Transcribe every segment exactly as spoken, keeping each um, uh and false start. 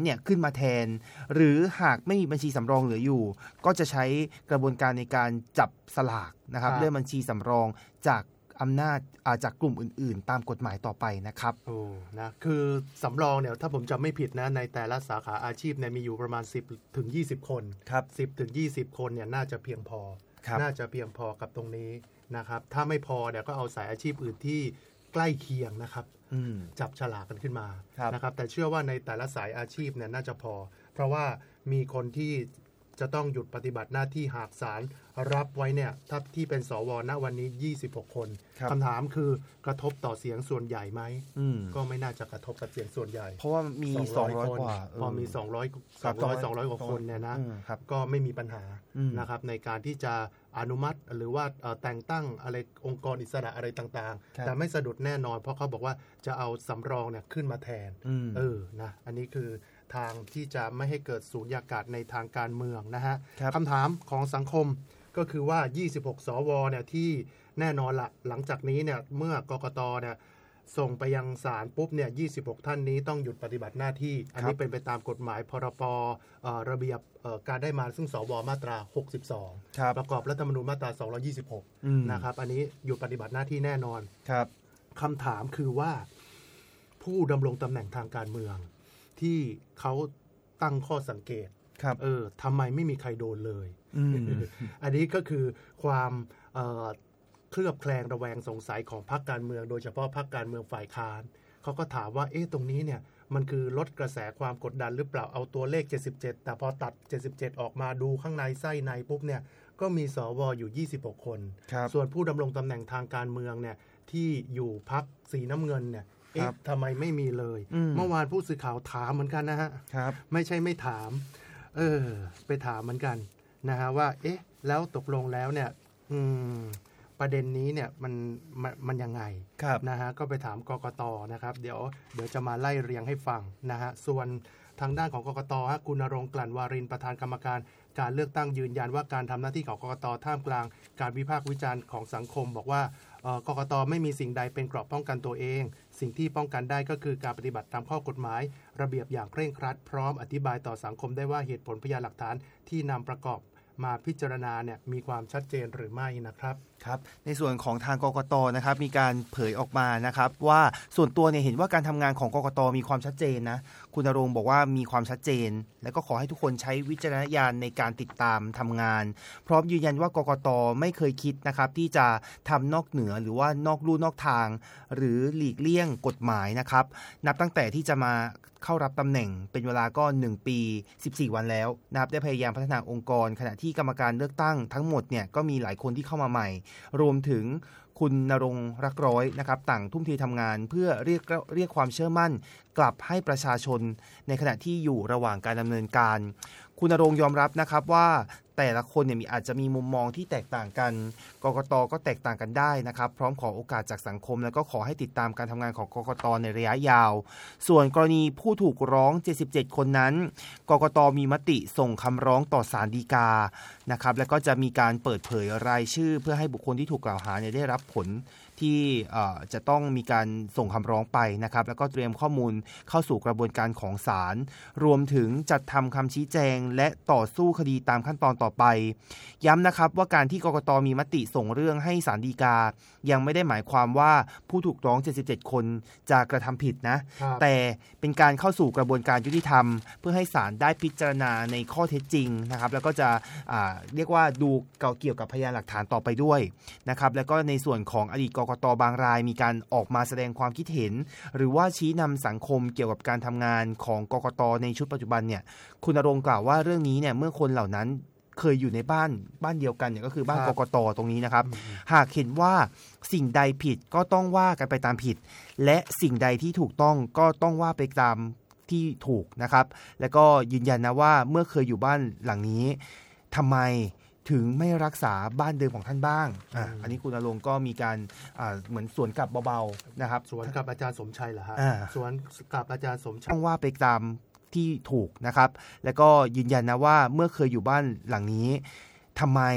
เนี่ยขึ้นมาแทนหรือหากไม่มีบัญชีสำรองเหลืออยู่ก็จะใช้กระบวนการในการจับสลากนะครับเลื่อนบัญชีสำรองจากอำนาจจากกลุ่มอื่นๆตามกฎหมายต่อไปนะครับโอ้นะคือสำรองเนี่ยถ้าผมจำไม่ผิดนะในแต่ละสาขาอาชีพเนี่ยมีอยู่ประมาณสิบถึงยี่สิบคนครับสิบถึงยี่สิบคนเนี่ยน่าจะเพียงพอน่าจะเพียงพอกับตรงนี้นะครับถ้าไม่พอเนี่ยก็เอาสายอาชีพอื่นที่ใกล้เคียงนะครับจับฉลากกันขึ้นมานะครับแต่เชื่อว่าในแต่ละสายอาชีพเนี่ยน่าจะพอเพราะว่ามีคนที่จะต้องหยุดปฏิบัติหน้าที่หากศาลรับไว้เนี่ยถ้าที่เป็นสวณวันนี้ยี่สิบหกคนคำถามคือกระทบต่อเสียงส่วนใหญ่ไหมก็ไม่น่าจะกระทบกับเสียงส่วนใหญ่เพราะว่ามีสองร้อยกว่าพอมีสองร้อย สองร้อย สองร้อยกว่าคนเนี่ยนะก็ไม่มีปัญหานะครับในการที่จะอนุมัติหรือว่าแต่งตั้งอะไรองค์กรอิสระอะไรต่างๆแต่ไม่สะดุดแน่นอนเพราะเขาบอกว่าจะเอาสำรองเนี่ยขึ้นมาแทนเออนะอันนี้คือทางที่จะไม่ให้เกิดสูญญากาศในทางการเมืองนะฮะคำถามของสังคมก็คือว่ายี่สิบหกสวเนี่ยที่แน่นอนละหลังจากนี้เนี่ยเมื่อกกตเนี่ยส่งไปยังศาลปุ๊บเนี่ยยี่สิบหกท่านนี้ต้องหยุดปฏิบัติหน้าที่อันนี้เป็นไปตามกฎหมายพรบระเบียบการได้มาซึ่งสวมาตราหกสิบสองประกอบรัฐธรรมนูญมาตราสองร้อยยี่สิบหกนะครับอันนี้หยุดปฏิบัติหน้าที่แน่นอนครับคำถามคือว่าผู้ดำรงตำแหน่งทางการเมืองที่เขาตั้งข้อสังเกตเออทำไมไม่มีใครโดนเลย อันนี้ก็คือความเอ่อเคลือบแคลงระแวงสงสัยของพรรคการเมืองโดยเฉพาะพรรคการเมืองฝ่ายค้านเขาก็ถามว่าเอ๊ะตรงนี้เนี่ยมันคือลดกระแสความกดดันหรือเปล่าเอาตัวเลขเจ็ดสิบเจ็ดแต่พอตัดเจ็ดสิบเจ็ดออกมาดูข้างในไส้ในปุ๊บเนี่ยก็มีสวอยู่ยี่สิบหกคนส่วนผู้ดำรงตำแหน่งทางการเมืองเนี่ยที่อยู่พรรคสีน้ำเงินเนี่ยเอ๊ะทำไมไม่มีเลยเมื่อวานผู้สื่อข่าวถามเหมือนกันนะฮะไม่ใช่ไม่ถามเออไปถามเหมือนกันนะฮะว่าเอ๊ะแล้วตกลงแล้วเนี่ยอืมประเด็นนี้เนี่ยมันมันมันยังไงนะฮะก็ไปถามกกตนะครับเดี๋ยวเดี๋ยวจะมาไล่เรียงให้ฟังนะฮะส่วนทางด้านของกกตฮะคุณณรงค์กลั่นวารินประธานกรรมการการเลือกตั้งยืนยันว่าการทำหน้าที่ของกกตท่ามกลางการวิพากษ์วิจารณ์ของสังคมบอกว่ากกตไม่มีสิ่งใดเป็นเกราะป้องกันตัวเองสิ่งที่ป้องกันได้ก็คือการปฏิบัติตามข้อกฎหมายระเบียบอย่างเคร่งครัดพร้อมอธิบายต่อสังคมได้ว่าเหตุผลพยานหลักฐานที่นำประกอบมาพิจารณาเนี่ยมีความชัดเจนหรือไม่นะครับครับในส่วนของทางกกตนะครับมีการเผยออกมานะครับว่าส่วนตัวเนี่ยเห็นว่าการทำงานของกกตมีความชัดเจนนะคุณณรงค์บอกว่ามีความชัดเจนแล้วก็ขอให้ทุกคนใช้วิจารณญาณในการติดตามทำงานพร้อมยืนยันว่ากกตไม่เคยคิดนะครับที่จะทำนอกเหนือหรือว่านอกลู่นอกทางหรือหลีกเลี่ยงกฎหมายนะครับนับตั้งแต่ที่จะมาเข้ารับตำแหน่งเป็นเวลาก็หนึ่งปีสิบสี่วันแล้วนะครับได้พยายามพัฒนาองค์กรขณะที่กรรมการเลือกตั้งทั้งหมดเนี่ยก็มีหลายคนที่เข้ามาใหม่รวมถึงคุณณรงค์รักร้อยนะครับต่างทุ่มเททำงานเพื่อเรียกเรียกความเชื่อมั่นกลับให้ประชาชนในขณะที่อยู่ระหว่างการดำเนินการคุณณรงค์ยอมรับนะครับว่าแต่ละคนเนี่ยมีอาจจะมีมุมมองที่แตกต่างกันกกตก็แตกต่างกันได้นะครับพร้อมขอโอกาสจากสังคมแล้วก็ขอให้ติดตามการทำงานของกกตในระยะยาวส่วนกรณีผู้ถูกร้องเจ็ดสิบเจ็ดคนนั้นกกตมีมติส่งคำร้องต่อศาลฎีกานะครับแล้วก็จะมีการเปิดเผยรายชื่อเพื่อให้บุคคลที่ถูกกล่าวหาเนี่ยได้รับผลที่จะต้องมีการส่งคำร้องไปนะครับแล้วก็เตรียมข้อมูลเข้าสู่กระบวนการของศาลรวมถึงจัดทำคำชี้แจงและต่อสู้คดีตามขั้นตอนต่อไปย้ำนะครับว่าการที่กกตมีมติส่งเรื่องให้ศาลฎีกายังไม่ได้หมายความว่าผู้ถูกร้องเจ็ดสิบเจ็ดคนจะกระทำผิดนะแต่เป็นการเข้าสู่กระบวนการยุติธรรมเพื่อให้ศาลได้พิจารณาในข้อเท็จจริงนะครับแล้วก็จะเรียกว่าดูเกี่ยวกับพยานหลักฐานต่อไปด้วยนะครับแล้วก็ในส่วนของอดีตกกตบางรายมีการออกมาแสดงความคิดเห็นหรือว่าชี้นำสังคมเกี่ยวกับการทำงานของกกตในชุดปัจจุบันเนี่ยคุณณรงค์กล่าวว่าเรื่องนี้เนี่ยเมื่อคนเหล่านั้นเคยอยู่ในบ้านบ้านเดียวกันเนี่ยก็คือบ้านกกตตรงนี้นะครับหากเห็นว่าสิ่งใดผิดก็ต้องว่ากันไปตามผิดและสิ่งใดที่ถูกต้องก็ต้องว่าไปตามที่ถูกนะครับแล้วก็ยืนยันนะว่าเมื่อเคยอยู่บ้านหลังนี้ทำไมถึงไม่รักษาบ้านเดิมของท่านบ้าง อ, อันนี้คุณณรงค์ก็มีการเหมือนสวนกลับเบาๆนะครับสวนกับอาจารย์สมชัยเหรอฮะสวนกับอาจารย์สมชัยต้องว่าไปตามที่ถูกนะครับแล้วก็ยืนยันนะว่าเมื่อเคยอยู่บ้านหลังนี้ทำไม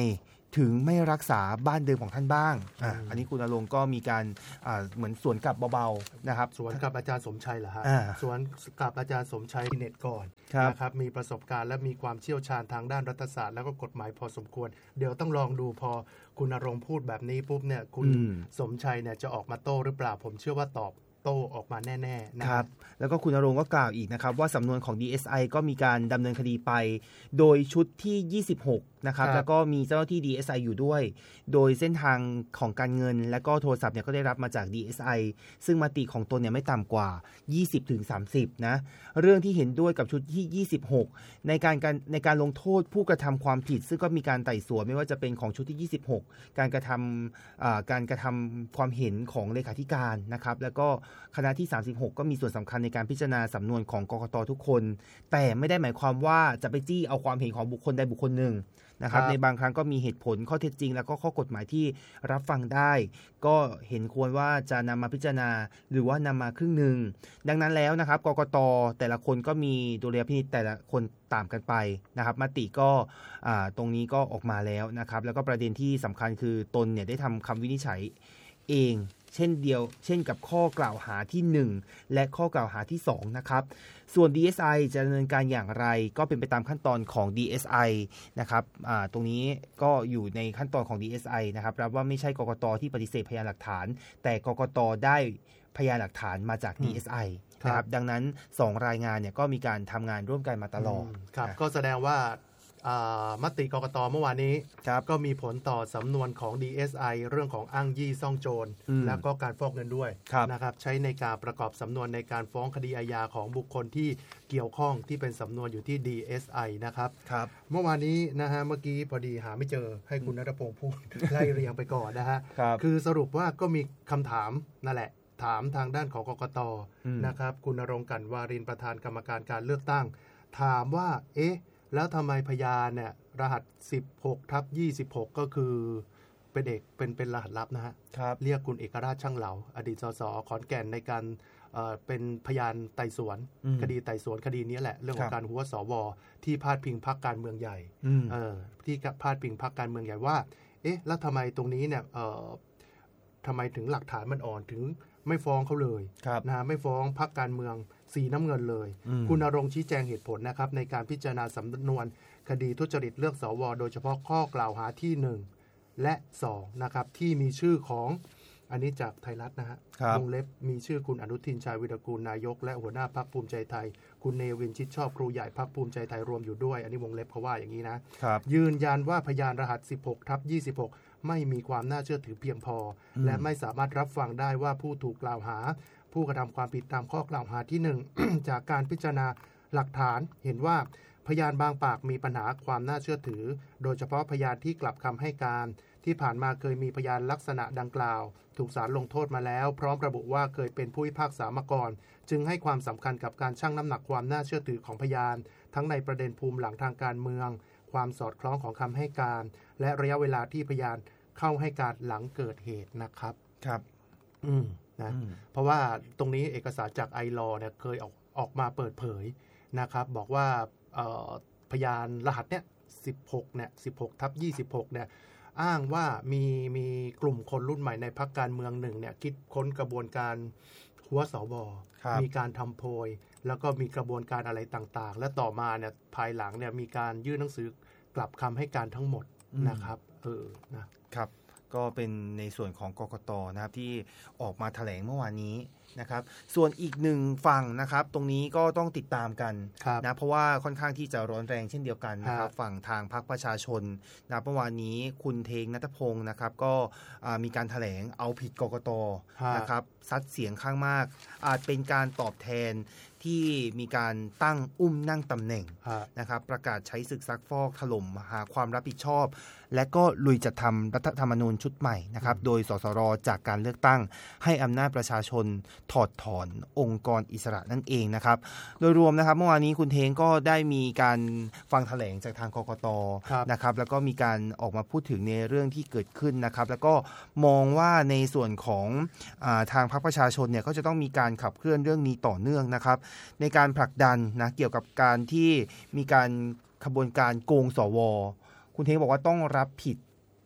ถึงไม่รักษาบ้านเดิมของท่านบ้างอ่ะอันนี้คุณณรงค์ก็มีการอ่าเหมือนสวนกลับเบาๆนะครับสวนกับอาจารย์สมชัยเหรอฮะสวนกับอาจารย์สมชัยเน็ตก่อนนะครับมีประสบการณ์และมีความเชี่ยวชาญทางด้านรัฐศาสตร์แล้วก็กฎหมายพอสมควรเดี๋ยวต้องลองดูพอคุณณรงค์พูดแบบนี้ปุ๊บเนี่ยคุณสมชัยเนี่ยจะออกมาโต้หรือเปล่าผมเชื่อว่าตอบโต้ออกมาแน่ๆนะครับแล้วก็คุณณรงค์ก็กล่าวอีกนะครับว่าสำนวนของ ดี เอส ไอ ก็มีการดำเนินคดีไปโดยชุดที่ยี่สิบหกนะครับแล้วก็มีเจ้าหน้าที่ ดี เอส ไอ อยู่ด้วยโดยเส้นทางของการเงินและก็โทรศัพท์เนี่ยก็ได้รับมาจาก ดี เอส ไอ ซึ่งมติของตนเนี่ยไม่ต่ำกว่า ยี่สิบถึงสามสิบ นะเรื่องที่เห็นด้วยกับชุดที่ยี่สิบหกในการการในการลงโทษผู้กระทำความผิดซึ่งก็มีการไต่สวนไม่ว่าจะเป็นของชุดที่ยี่สิบหกการกระทำอ่าการกระทำความเห็นของเลขาธิการนะครับแล้วก็คณะที่สามสิบหกก็มีส่วนสำคัญในการพิจารณาสำนวนของกกต.ทุกคนแต่ไม่ได้หมายความว่าจะไปจี้เอาความเห็นของบุคคลใดบุคคลหนึ่งนะครับในบางครั้งก็มีเหตุผลข้อเท็จจริงแล้วก็ข้อกฎหมายที่รับฟังได้ก็เห็นควรว่าจะนำมาพิจารณาหรือว่านำมาครึ่งหนึ่งดังนั้นแล้วนะครับกกต.แต่ละคนก็มีดุลยพินิจแต่ละคนต่างกันไปนะครับมติก็ตรงนี้ก็ออกมาแล้วนะครับแล้วก็ประเด็นที่สำคัญคือตนเนี่ยได้ทำคำวินิจฉัยเองเช่นเดียวเช่นกับข้อกล่าวหาที่หนึ่งและข้อกล่าวหาที่สองนะครับส่วน ดี เอส ไอ จะดำเนินการอย่างไรก็เป็นไปตามขั้นตอนของ ดี เอส ไอ นะครับตรงนี้ก็อยู่ในขั้นตอนของ ดี เอส ไอ นะครับรับว่าไม่ใช่กกต.ที่ปฏิเสธพยานหลักฐานแต่กกต.ได้พยานหลักฐานมาจาก ดี เอส ไอ นะครับดังนั้นสองรายงานเนี่ยก็มีการทำงานร่วมกันมาตลอดครับก็แสดงว่ามติกกต.เมื่อวานนี้ก็มีผลต่อสำนวนของ ดี เอส ไอ เรื่องของอ้างยี่ซ่องโจรแล้วก็การฟอกเงินด้วยนะครับใช้ในการประกอบสำนวนในการฟ้องคดีอาญาของบุคคลที่เกี่ยวข้องที่เป็นสำนวนอยู่ที่ ดี เอส ไอ นะครับเมื่อวานนี้นะฮะเมื่อกี้พอดีหาไม่เจอให้คุณณัฐพงศ์พูด ไล่เรียงไปก่อนนะฮะ คือสรุปว่าก็มีคำถามนั่นแหละถามทางด้านของกกต.นะครับคุณณรงค์ กลั่นวารินประธานกรรมการการเลือกตั้งถามว่าเอ๊ะแล้วทำไมพยานเนี่ยรหัส สิบหกทับยี่สิบหก ก็คือเป็นเอกเป็นเป็นรหัสลับนะฮะเรียกคุณเอกราชช่างเหลาอดีตสสขอนแก่นในการเอ่อเป็นพยานไต่สวนคดีไต่สวนคดีนี้แหละเรื่องของการหัวสวที่พาดพิงพรรคการเมืองใหญ่เอ่อที่พาดพิงพรรคการเมืองใหญ่ว่าเอ๊ะแล้วทำไมตรงนี้เนี่ยเอ่อทำไมถึงหลักฐานมันอ่อนถึงไม่ฟ้องเขาเลยนะฮะไม่ฟ้องพรรคการเมืองสีน้ำเงินเลยคุณณรงค์ชี้แจงเหตุผลนะครับในการพิจารณาสำนวนคดีทุจริตเลือกสวโดยเฉพาะข้อกล่าวหาที่หนึ่งและสองนะครับที่มีชื่อของอันนี้จากไทยรัฐนะฮะวงเล็บมีชื่อคุณอนุทินชาญวิรากูลนายกและหัวหน้าพรรคภูมิใจไทยคุณเนวินชิดชอบครูใหญ่พรรคภูมิใจไทยรวมอยู่ด้วยอันนี้วงเล็บเขาว่าอย่างนี้นะยืนยันว่าพยานรหัส สิบหกทับยี่สิบหก ไม่มีความน่าเชื่อถือเพียงพอและไม่สามารถรับฟังได้ว่าผู้ถูกกล่าวหาผู้กระทำความผิดตามข้อกล่าวหาที่หนึ่ง จากการพิจารณาหลักฐานเห็นว่าพยานบางปากมีปัญหาความน่าเชื่อถือโดยเฉพาะพยานที่กลับคำให้การที่ผ่านมาเคยมีพยานลักษณะดังกล่าวถูกศาลลงโทษมาแล้วพร้อมระบุว่าเคยเป็นผู้พิพากษามาก่อนจึงให้ความสำคัญกับการชั่งน้ำหนักความน่าเชื่อถือของพยานทั้งในประเด็นภูมิหลังทางการเมืองความสอดคล้องของคำให้การและระยะเวลาที่พยานเข้าให้การหลังเกิดเหตุนะครับครับอืมนะเพราะว่าตรงนี้เอกสารจากไอลอเนี่ยเคยออกออกมาเปิดเผยนะครับบอกว่าพยานรหัสเนี่ยสิบหกเนี่ย สิบหกทับยี่สิบหก เนี่ยอ้างว่ามีมีกลุ่มคนรุ่นใหม่ในพรรคการเมืองหนึ่งเนี่ยคิดค้นกระบวนการหัวสวมีการทำโพยแล้วก็มีกระบวนการอะไรต่างๆและต่อมาเนี่ยภายหลังเนี่ยมีการยื่นหนังสือกลับคำให้การทั้งหมดนะครับเออนะครับก็เป็นในส่วนของกกต.นะครับที่ออกมาแถลงเมื่อวานนี้นะครับส่วนอีกหนึ่งฝั่งนะครับตรงนี้ก็ต้องติดตามกันนะเพราะว่าค่อนข้างที่จะร้อนแรงเช่นเดียวกันนะครับฝั่งทางพรรคประชาชนนะเมื่อวานนี้คุณเทงณัฐพงศ์นะครับก็มีการแถลงเอาผิดกกต.นะครับซัดเสียงข้างมากอาจเป็นการตอบแทนที่มีการตั้งอุ้มนั่งตำแหน่งนะครับประกาศใช้ศึกซักฟอกถล่มหาความรับผิดชอบและก็ลุยจัดทำรัฐธรรมนูญชุดใหม่นะครับโดยสสรจากการเลือกตั้งให้อำนาจประชาชนถอดถอนองค์กรอิสระนั่นเองนะครับโดยรวมนะครับเมื่อวานนี้คุณเทงก็ได้มีการฟังแถลงจากทางกกต.นะครับแล้วก็มีการออกมาพูดถึงในเรื่องที่เกิดขึ้นนะครับแล้วก็มองว่าในส่วนของอ่าทางพรรคประชาชนเนี่ยก็จะต้องมีการขับเคลื่อนเรื่องนี้ต่อเนื่องนะครับในการผลักดันนะเกี่ยวกับการที่มีการขบวนการโกงสวคุณเทงบอกว่าต้องรับผิด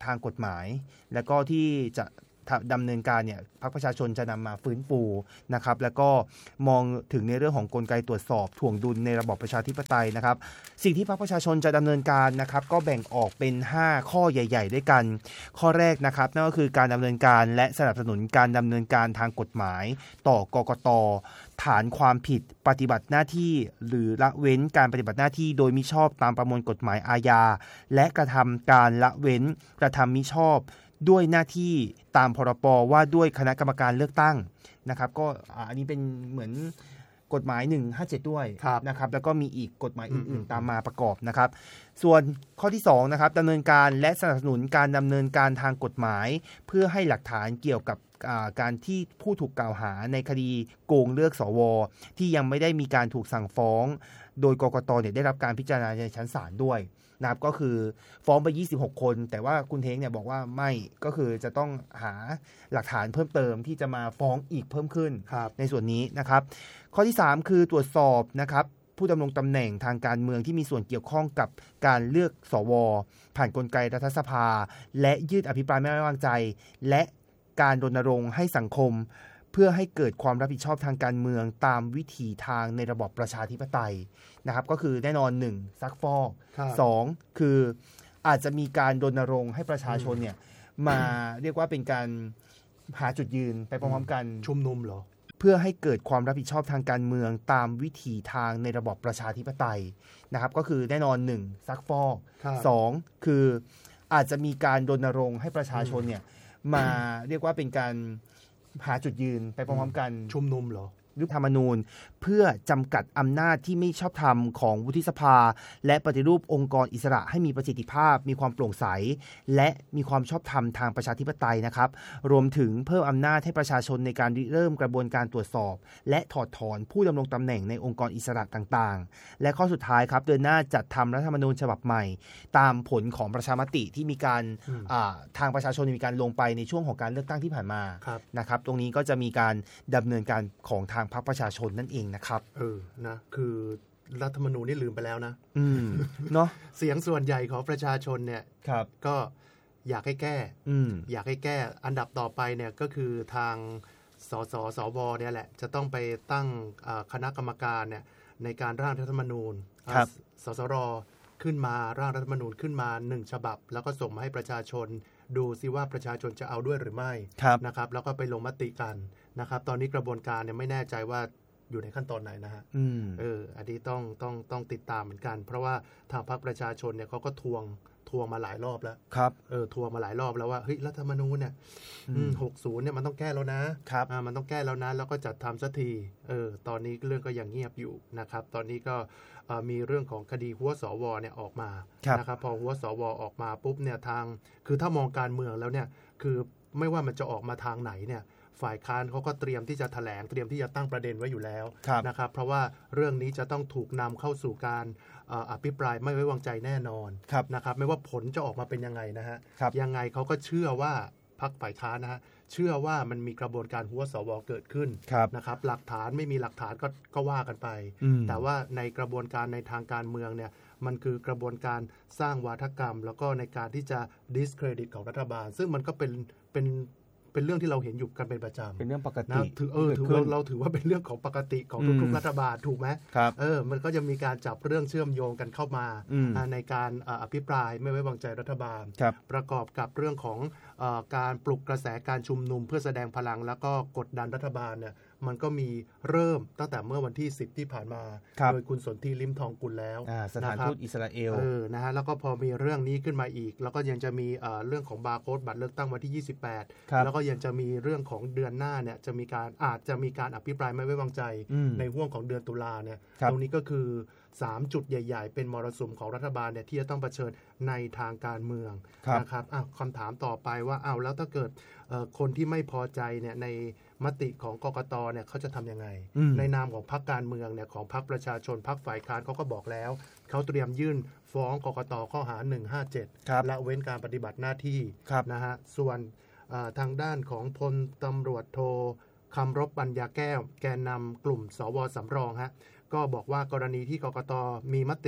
ทางกฎหมายแล้วก็ที่จะดำเนินการเนี่ยพรรคประชาชนจะนำมาฟื้นฟูนะครับแล้วก็มองถึงในเรื่องของกลไกตรวจสอบถ่วงดุลในระบอบประชาธิปไตยนะครับสิ่งที่พรรคประชาชนจะดำเนินการนะครับก็แบ่งออกเป็นห้าข้อใหญ่ๆด้วยกันข้อแรกนะครับนั่นก็คือการดำเนินการและสนับสนุนการดำเนินการทางกฎหมายต่อกกต.ฐานความผิดปฏิบัติหน้าที่หรือละเว้นการปฏิบัติหน้าที่โดยมิชอบตามประมวลกฎหมายอาญาและกระทำการละเว้นกระทำมิชอบด้วยหน้าที่ตามพรบว่าด้วยคณะกรรมการเลือกตั้งนะครับก็อันนี้เป็นเหมือนกฎหมายหนึ่งห้าเจ็ดด้วยนะครับแล้วก็มีอีกกฎหมายอื่นๆตามมาประกอบนะครับส่วนข้อที่สองนะครับดำเนินการและสนับสนุนการดำเนินการทางกฎหมายเพื่อให้หลักฐานเกี่ยวกับการที่ผู้ถูกกล่าวหาในคดีโกงเลือกสวที่ยังไม่ได้มีการถูกสั่งฟ้องโดยกกตเนี่ยได้รับการพิจารณาในชั้นศาลด้วยนะครับก็คือฟ้องไปยี่สิบหกคนแต่ว่าคุณเท้งเนี่ยบอกว่าไม่ก็คือจะต้องหาหลักฐานเพิ่มเติมที่จะมาฟ้องอีกเพิ่มขึ้นในส่วนนี้นะครับข้อที่สามคือตรวจสอบนะครับผู้ดำรงตำแหน่งทางการเมืองที่มีส่วนเกี่ยวข้องกับการเลือกสวผ่านกลไกรัฐสภาและยืดอภิปรายไม่ไว้วางใจและการรณรงค์ให้สังคมเพื่อให้เกิดความรับผิดชอบทางการเมืองตามวิถีทางในระบอบประชาธิปไตยนะครับก็คือแน่นอนหนึ่งซักฟอกสองคืออาจจะมีการรณรงค์ให้ประชาชนเนี่ยมาเรียกว่าเป็นการหาจุดยืนไปพร้อมๆกันชุมนุมเหรอเพื่อให้เกิดความรับผิดชอบทางการเมืองตามวิถีทางในระบอบประชาธิปไตยนะครับก็คือแน่นอนหนึ่งซักฟอกสองคืออาจจะมีการรณรงค์ให้ประชาชนเนี่ยมาเรียกว่าเป็นการหาจุดยืนไปพร้อมๆกันชุมนุมเหรอหรือธรรมนูญเพื่อจำกัดอำนาจที่ไม่ชอบธรรมของวุฒิสภาและปฏิรูปองค์กรอิสระให้มีประสิทธิภาพมีความโปร่งใสและมีความชอบธรรมทางประชาธิปไตยนะครับรวมถึงเพิ่มอำนาจให้ประชาชนในการริเริ่มกระบวนการตรวจสอบและถอดถอนผู้ดำรงตำแหน่งในองค์กรอิสระต่างๆและข้อสุดท้ายครับเดินหน้าจัดทำรัฐธรรมนูญฉบับใหม่ตามผลของประชามติที่มีการทางประชาชนมีการลงไปในช่วงของการเลือกตั้งที่ผ่านมานะครับตรงนี้ก็จะมีการดำเนินการของทางพรรคประชาชนนั่นเองนะครับเออนะคือรัฐธรรมนูญนี่ลืมไปแล้วนะอืมเนาะเสียงส่วนใหญ่ของประชาชนเนี่ยครับก็อยากให้แก้อืมอยากให้แก้อันดับต่อไปเนี่ยก็คือทางสสสวเนี่ยแหละจะต้องไปตั้งคณะกรรมการเนี่ยในการร่างรัฐธรรมนูญสสรขึ้นมาร่างรัฐธรรมนูญขึ้นมาหนึ่งฉบับแล้วก็ส่งมาให้ประชาชนดูซิว่าประชาชนจะเอาด้วยหรือไม่นะครับแล้วก็ไปลงมติกันนะครับตอนนี้กระบวนการเนี่ยไม่แน่ใจว่าอยู่ในขั้นตอนไหนนะฮะเอออันนี้ต้องต้องต้องติดตามเหมือนกันเพราะว่าทางพรรคประชาชนเนี่ยเขาก็ทวงทวงมาหลายรอบแล้วครับเออทวงมาหลายรอบแล้วว่าเฮ้ยรัฐธรรมนูญเนี่ยหกสิบเนี่ยมันต้องแก้แล้วนะครับอ่ามันต้องแก้แล้วนะแล้วก็จัดทำสักทีเออตอนนี้เรื่องก็ยังเงียบอยู่นะครับตอนนี้ก็มีเรื่องของคดีหัวสวเนี่ยออกมานะครับพอหัวสวออกมาปุ๊บเนี่ยทางคือถ้ามองการเมืองแล้วเนี่ยคือไม่ว่ามันจะออกมาทางไหนเนี่ยฝ่ายค้านเขาก็เตรียมที่จะแถลงเตรียมที่จะตั้งประเด็นไว้อยู่แล้วนะครับเพราะว่าเรื่องนี้จะต้องถูกนำเข้าสู่การอภิปรายไม่ไว้วางใจแน่นอนนะครับไม่ว่าผลจะออกมาเป็นยังไงนะฮะยังไงเขาก็เชื่อว่าพรรคฝ่ายค้านนะฮะเชื่อว่ามันมีกระบวนการหัวสวเกิดขึ้นนะครับหลักฐานไม่มีหลักฐานก็ก็ว่ากันไปแต่ว่าในกระบวนการในทางการเมืองเนี่ยมันคือกระบวนการสร้างวาทกรรมแล้วก็ในการที่จะ discredit ของรัฐบาลซึ่งมันก็เป็นเป็นเป็นเรื่องที่เราเห็นอยู่กันเป็นประจำเป็นเรื่องปกตินะถือเออถือว่าเราถือว่าเป็นเรื่องของปกติของทุกๆรัฐบาลถูกไหมเออมันก็จะมีการจับเรื่องเชื่อมโยงกันเข้ามาในการอภิปรายไม่ไว้วางใจรัฐบาลประกอบกับเรื่องของการปลุกกระแสการชุมนุมเพื่อแสดงพลังแล้วก็กดดันรัฐบาลเนี่ยมันก็มีเริ่มตั้งแต่เมื่อวันที่สิบที่ผ่านมาโดยคุณสนธิลิ้มทองกุลแล้วสถานทูตอิสราเอลเออนะฮะแล้วก็พอมีเรื่องนี้ขึ้นมาอีกแล้วก็ยังจะมีเรื่องของบาร์โค้ดบัตรเลือกตั้งวันที่ยี่สิบแปดแล้วก็ยังจะมีเรื่องของเดือนหน้าเนี่ยจะมีการอาจจะมีการอภิปรายไม่ไว้วางใจในห่วงของเดือนตุลาเนี่ยตรงนี้ก็คือสามจุดใหญ่ๆเป็นมรสุมของรัฐบาลเนี่ยที่จะต้องเผชิญในทางการเมืองนะครับอ้าวคำถามต่อไปว่าอ้าวแล้วถ้าเกิดคนที่ไม่พอใจเนี่ยในมติของกกตเนี่ยเขาจะทำยังไงในนามของพรรคการเมืองเนี่ยของพรรคประชาชนพรรคฝ่ายค้านเขาก็บอกแล้วเขาเตรียมยื่นฟ้องกกตข้อหาหนึ่งห้าเจ็ดละเว้นการปฏิบัติหน้าที่นะฮะส่วนทางด้านของพลตำรวจโทคำรบปัญญาแก้วแกนนำกลุ่มสวสำรองฮะก็บอกว่ากรณีที่กกตมีมติ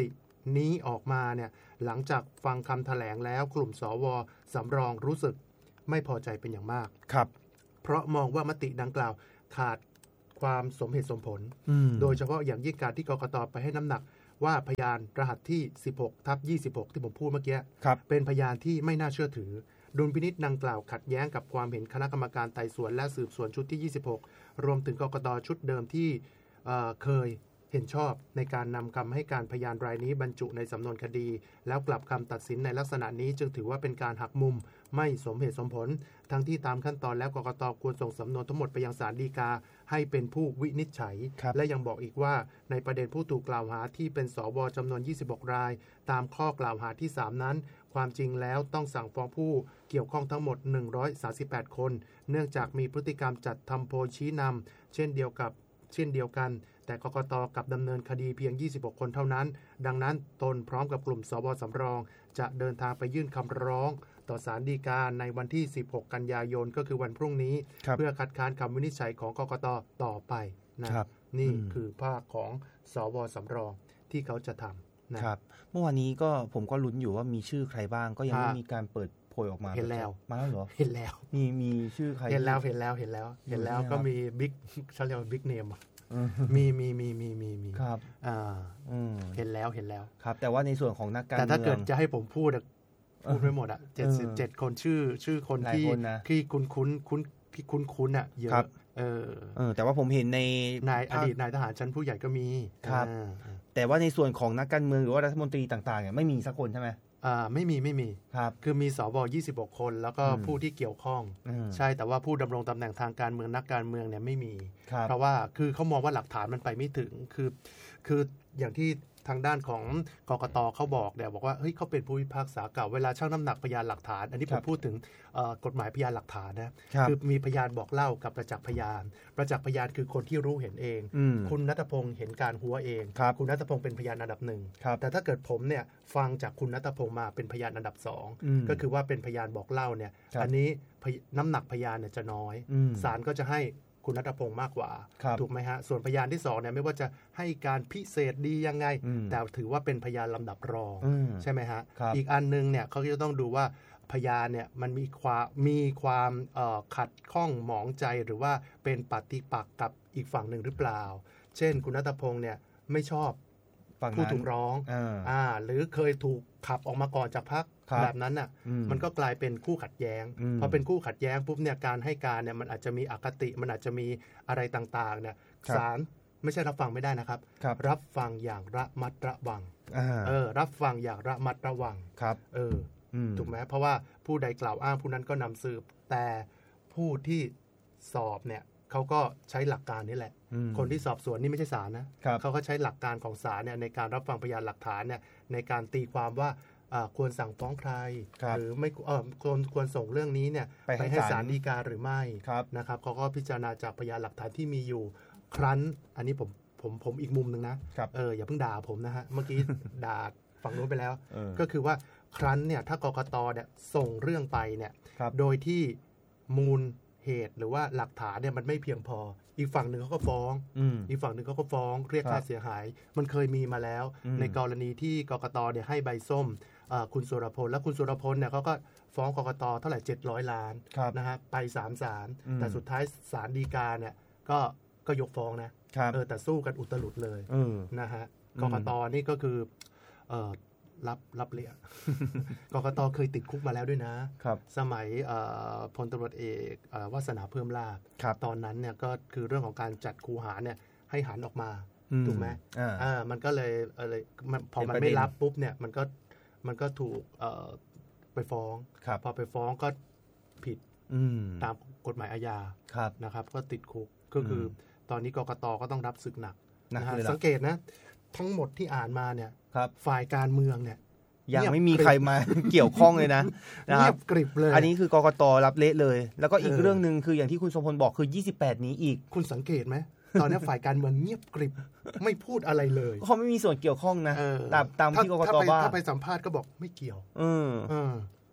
นี้ออกมาเนี่ยหลังจากฟังคำแถลงแล้วกลุ่มสวสำรองรู้สึกไม่พอใจเป็นอย่างมากครับเพราะมองว่ามติดังกล่าวขาดความสมเหตุสมผลโดยเฉพาะอย่างยิ่งการที่กกต.ไปให้น้ำหนักว่าพยานรหัสที่ สิบหกทับยี่สิบหก ที่ผมพูดเมื่อกี้เป็นพยานที่ไม่น่าเชื่อถือดุลพินิจดังกล่าวขัดแย้งกับความเห็นคณะกรรมการไต่สวนและสืบสวนชุดที่ยี่สิบหกรวมถึงกกต.ชุดเดิมที่เอ่อเคยเห็นชอบในการนำคำให้การพยานรายนี้บรรจุในสำนวนคดีแล้วกลับคำตัดสินในลักษณะนี้จึงถือว่าเป็นการหักมุมไม่สมเหตุสมผลทั้งที่ตามขั้นตอนแล้วกกต.ควรส่งสำนวนทั้งหมดไปยังศาลฎีกาให้เป็นผู้วินิจฉัยและยังบอกอีกว่าในประเด็นผู้ถูกกล่าวหาที่เป็นสวจำนวนยี่สิบหกรายตามข้อกล่าวหาที่สามนั้นความจริงแล้วต้องสั่งฟ้องผู้เกี่ยวข้องทั้งหมดหนึ่งร้อยสามสิบแปดคนเนื่องจากมีพฤติกรรมจัดทำโพลชี้นำเช่นเดียวกับเช่นเดียวกันแต่กกต.กับดำเนินคดีเพียงยี่สิบหกคนเท่านั้นดังนั้นตนพร้อมกับกลุ่มสวสำรองจะเดินทางไปยื่นคำร้องต่อศาลฎีกาในวันที่สิบหกกันยายนก็คือวันพรุ่งนี้เพื่อคัดค้านคำวินิจฉัยของกกต.ต่อไปนะครับนี่คือภาคของสวสำรองที่เขาจะทำนะครับเมื่อวานนี้ก็ผมก็ลุ้นอยู่ว่ามีชื่อใครบ้างก็ยังไม่มีการเปิดโพยออกมาเห็นแล้วมาแล้วเหรอเห็นแล้วมีมีชื่อใครเห็นแล้วเห็นแล้วเห็นแล้วเห็นแล้วก็มีบิ๊กเขาเรียกว่าบิ๊กเนมมีมีมีมีมีมีครับอ่าเห็นแล้วเห็นแล้วครับแต่ว่าในส่วนของนักการเมืองแต่ถ้าเกิดจะให้ผมพูดพูดไม่หมดอ่ะเจ็ดสิบเจ็ดคนชื่อชื่อคนที่ที่คุ้นคุ้นคุ้นที่คุ้นคุ้นอ่ะเยอะเออเออแต่ว่าผมเห็นในนายอดีตนายทหารชั้นผู้ใหญ่ก็มีครับแต่ว่าในส่วนของนักการเมืองหรือว่ารัฐมนตรีต่างๆเนี่ยไม่มีสักคนใช่ไหมอ่าไม่มีไม่มีครับคือมีสวยี่สิบหกคนแล้วก็ผู้ที่เกี่ยวข้องใช่แต่ว่าผู้ดำรงตำแหน่งทางการเมืองนักการเมืองเนี่ยไม่มีเพราะว่าคือเขามองว่าหลักฐานมันไปไม่ถึงคือคืออย่างที่ทางด้านของกกต.เขาบอกเนี่ยบอกว่าเฮ้ยเขาเป็นผู้พิพากษาเก่าเวลาชั่งน้ำหนักพยานหลักฐานอันนี้ผมพูดถึงกฎหมายพยานหลักฐานนะคือมีพยานบอกเล่ากับประจักษ์พยานประจักษ์พยานคือคนที่รู้เห็นเองคุณณัฐพงศ์เห็นการหัวเองคุณณัฐพงศ์เป็นพยานอันดับหนึ่งแต่ถ้าเกิดผมเนี่ยฟังจากคุณณัฐพงศ์มาเป็นพยานอันดับสองก็คือว่าเป็นพยานบอกเล่าเนี่ยอันนี้น้ำหนักพยานเนี่ยจะน้อยศาลก็จะให้คุณณัฐพงศ์มากกว่าถูกไหมฮะส่วนพยานที่สองเนี่ยไม่ว่าจะให้การพิเศษดียังไงแต่ถือว่าเป็นพยานลำดับรองใช่ไหมฮะอีกอันนึงเนี่ยเขาจะต้องดูว่าพยานเนี่ยมันมีความมีความขัดข้องหมองใจหรือว่าเป็นปฏิปักษ์กับอีกฝั่งหนึ่งหรือเปล่าเช่นคุณณัฐพงศ์เนี่ยไม่ชอบผู้ถูกร้องอ่าหรือเคยถูกขับออกมาก่อนจากพรรคแบบนั้นน่ะมันก็กลายเป็นคู่ขัดแย้งพอเป็นคู่ขัดแย้งปุ๊บเนี่ยการให้การเนี่ยมันอาจจะมีอคติมันอาจจะมีอะไรต่างๆเนี่ยศาลไม่ใช่รับฟังไม่ได้นะครับรับฟังอย่างระมัดระวังเออรับฟังอย่างระมัดระวังเออถูกไหมเพราะว่าผู้ใดกล่าวอ้างผู้นั้นก็นำสืบแต่ผู้ที่สอบเนี่ยเขาก็ใช้หลักการนี่แหละคนที่สอบสวนนี่ไม่ใช่ศาลนะเขาก็ใช้หลักการของศาลเนี่ยในการรับฟังพยานหลักฐานเนี่ยในการตีความว่าควรสั่งฟ้องใครหรือไม่ควรควรส่งเรื่องนี้เนี่ยไปให้ศาลฎีกาหรือไม่นะครับเขาก็พิจารณาจากพยานหลักฐานที่มีอยู่ครั้นอันนี้ผมผมผมอีกมุมนึงนะเอออย่าเพิ่งด่าผมนะฮะเมื่อกี้ด่าฝั่งนู้นไปแล้วก็คือว่าครั้นเนี่ยถ้ากกต.เนี่ยส่งเรื่องไปเนี่ยโดยที่มูลเหตุหรือว่าหลักฐานเนี่ยมันไม่เพียงพออีกฝั่งหนึ่งเขาก็ฟ้องอีกฝั่งหนึ่งเขาก็ฟ้องเรียกค่าเสียหายมันเคยมีมาแล้วในกรณีที่กกต.เนี่ยให้ใบส้มคุณสุรพลและคุณสุรพลเนี่ยเขาก็ฟ้องกกต.เท่าไหร่เจ็ดร้อยล้านนะฮะไปสามศาลแต่สุดท้ายศาลฎีกาเนี่ยก็ก็ยกฟ้องนะเออแต่สู้กันอุตลุดเลยนะฮะกกต.นี่ก็คือเออรับรับเลี้ยกกต.เคยติดคุกมาแล้วด้วยนะสมัยพลตำรวจเอกวาสนาเพิ่มลาภตอนนั้นเนี่ยก็คือเรื่องของการจัดคูหาเนี่ยให้หันออกมาถูกไหมอ่ามันก็เลยอะไรพอมันไม่รับปุ๊บเนี่ยมันก็มันก็ถูกไปฟ้องพอไปฟ้องก็ผิดตามกฎหมายอาญานะครับก็ติดคุกก็คือตอนนี้กกต.ก็ต้องรับศึกหนักนะฮะสังเกตนะทั้งหมดที่อ่านมาเนี่ยฝ่ายการเมืองเนี่ยยังไม่มีใครมาเกี่ยวข้องเลยนะนะครับกริบเลยอันนี้คือกกต.รับเละเลยแล้วก็อีกเรื่องนึงคืออย่างที่คุณทรงพลบอกคือยี่สิบแปดนี้อีกคุณสังเกตไหมตอนนี้ฝ่ายการเมืองเงียบกริบไม่พูดอะไรเลยเขาไม่มีส่วนเกี่ยวข้องนะตามตามที่กกต.ว่าถ้าไปสัมภาษณ์ก็บอกไม่เกี่ยวเออ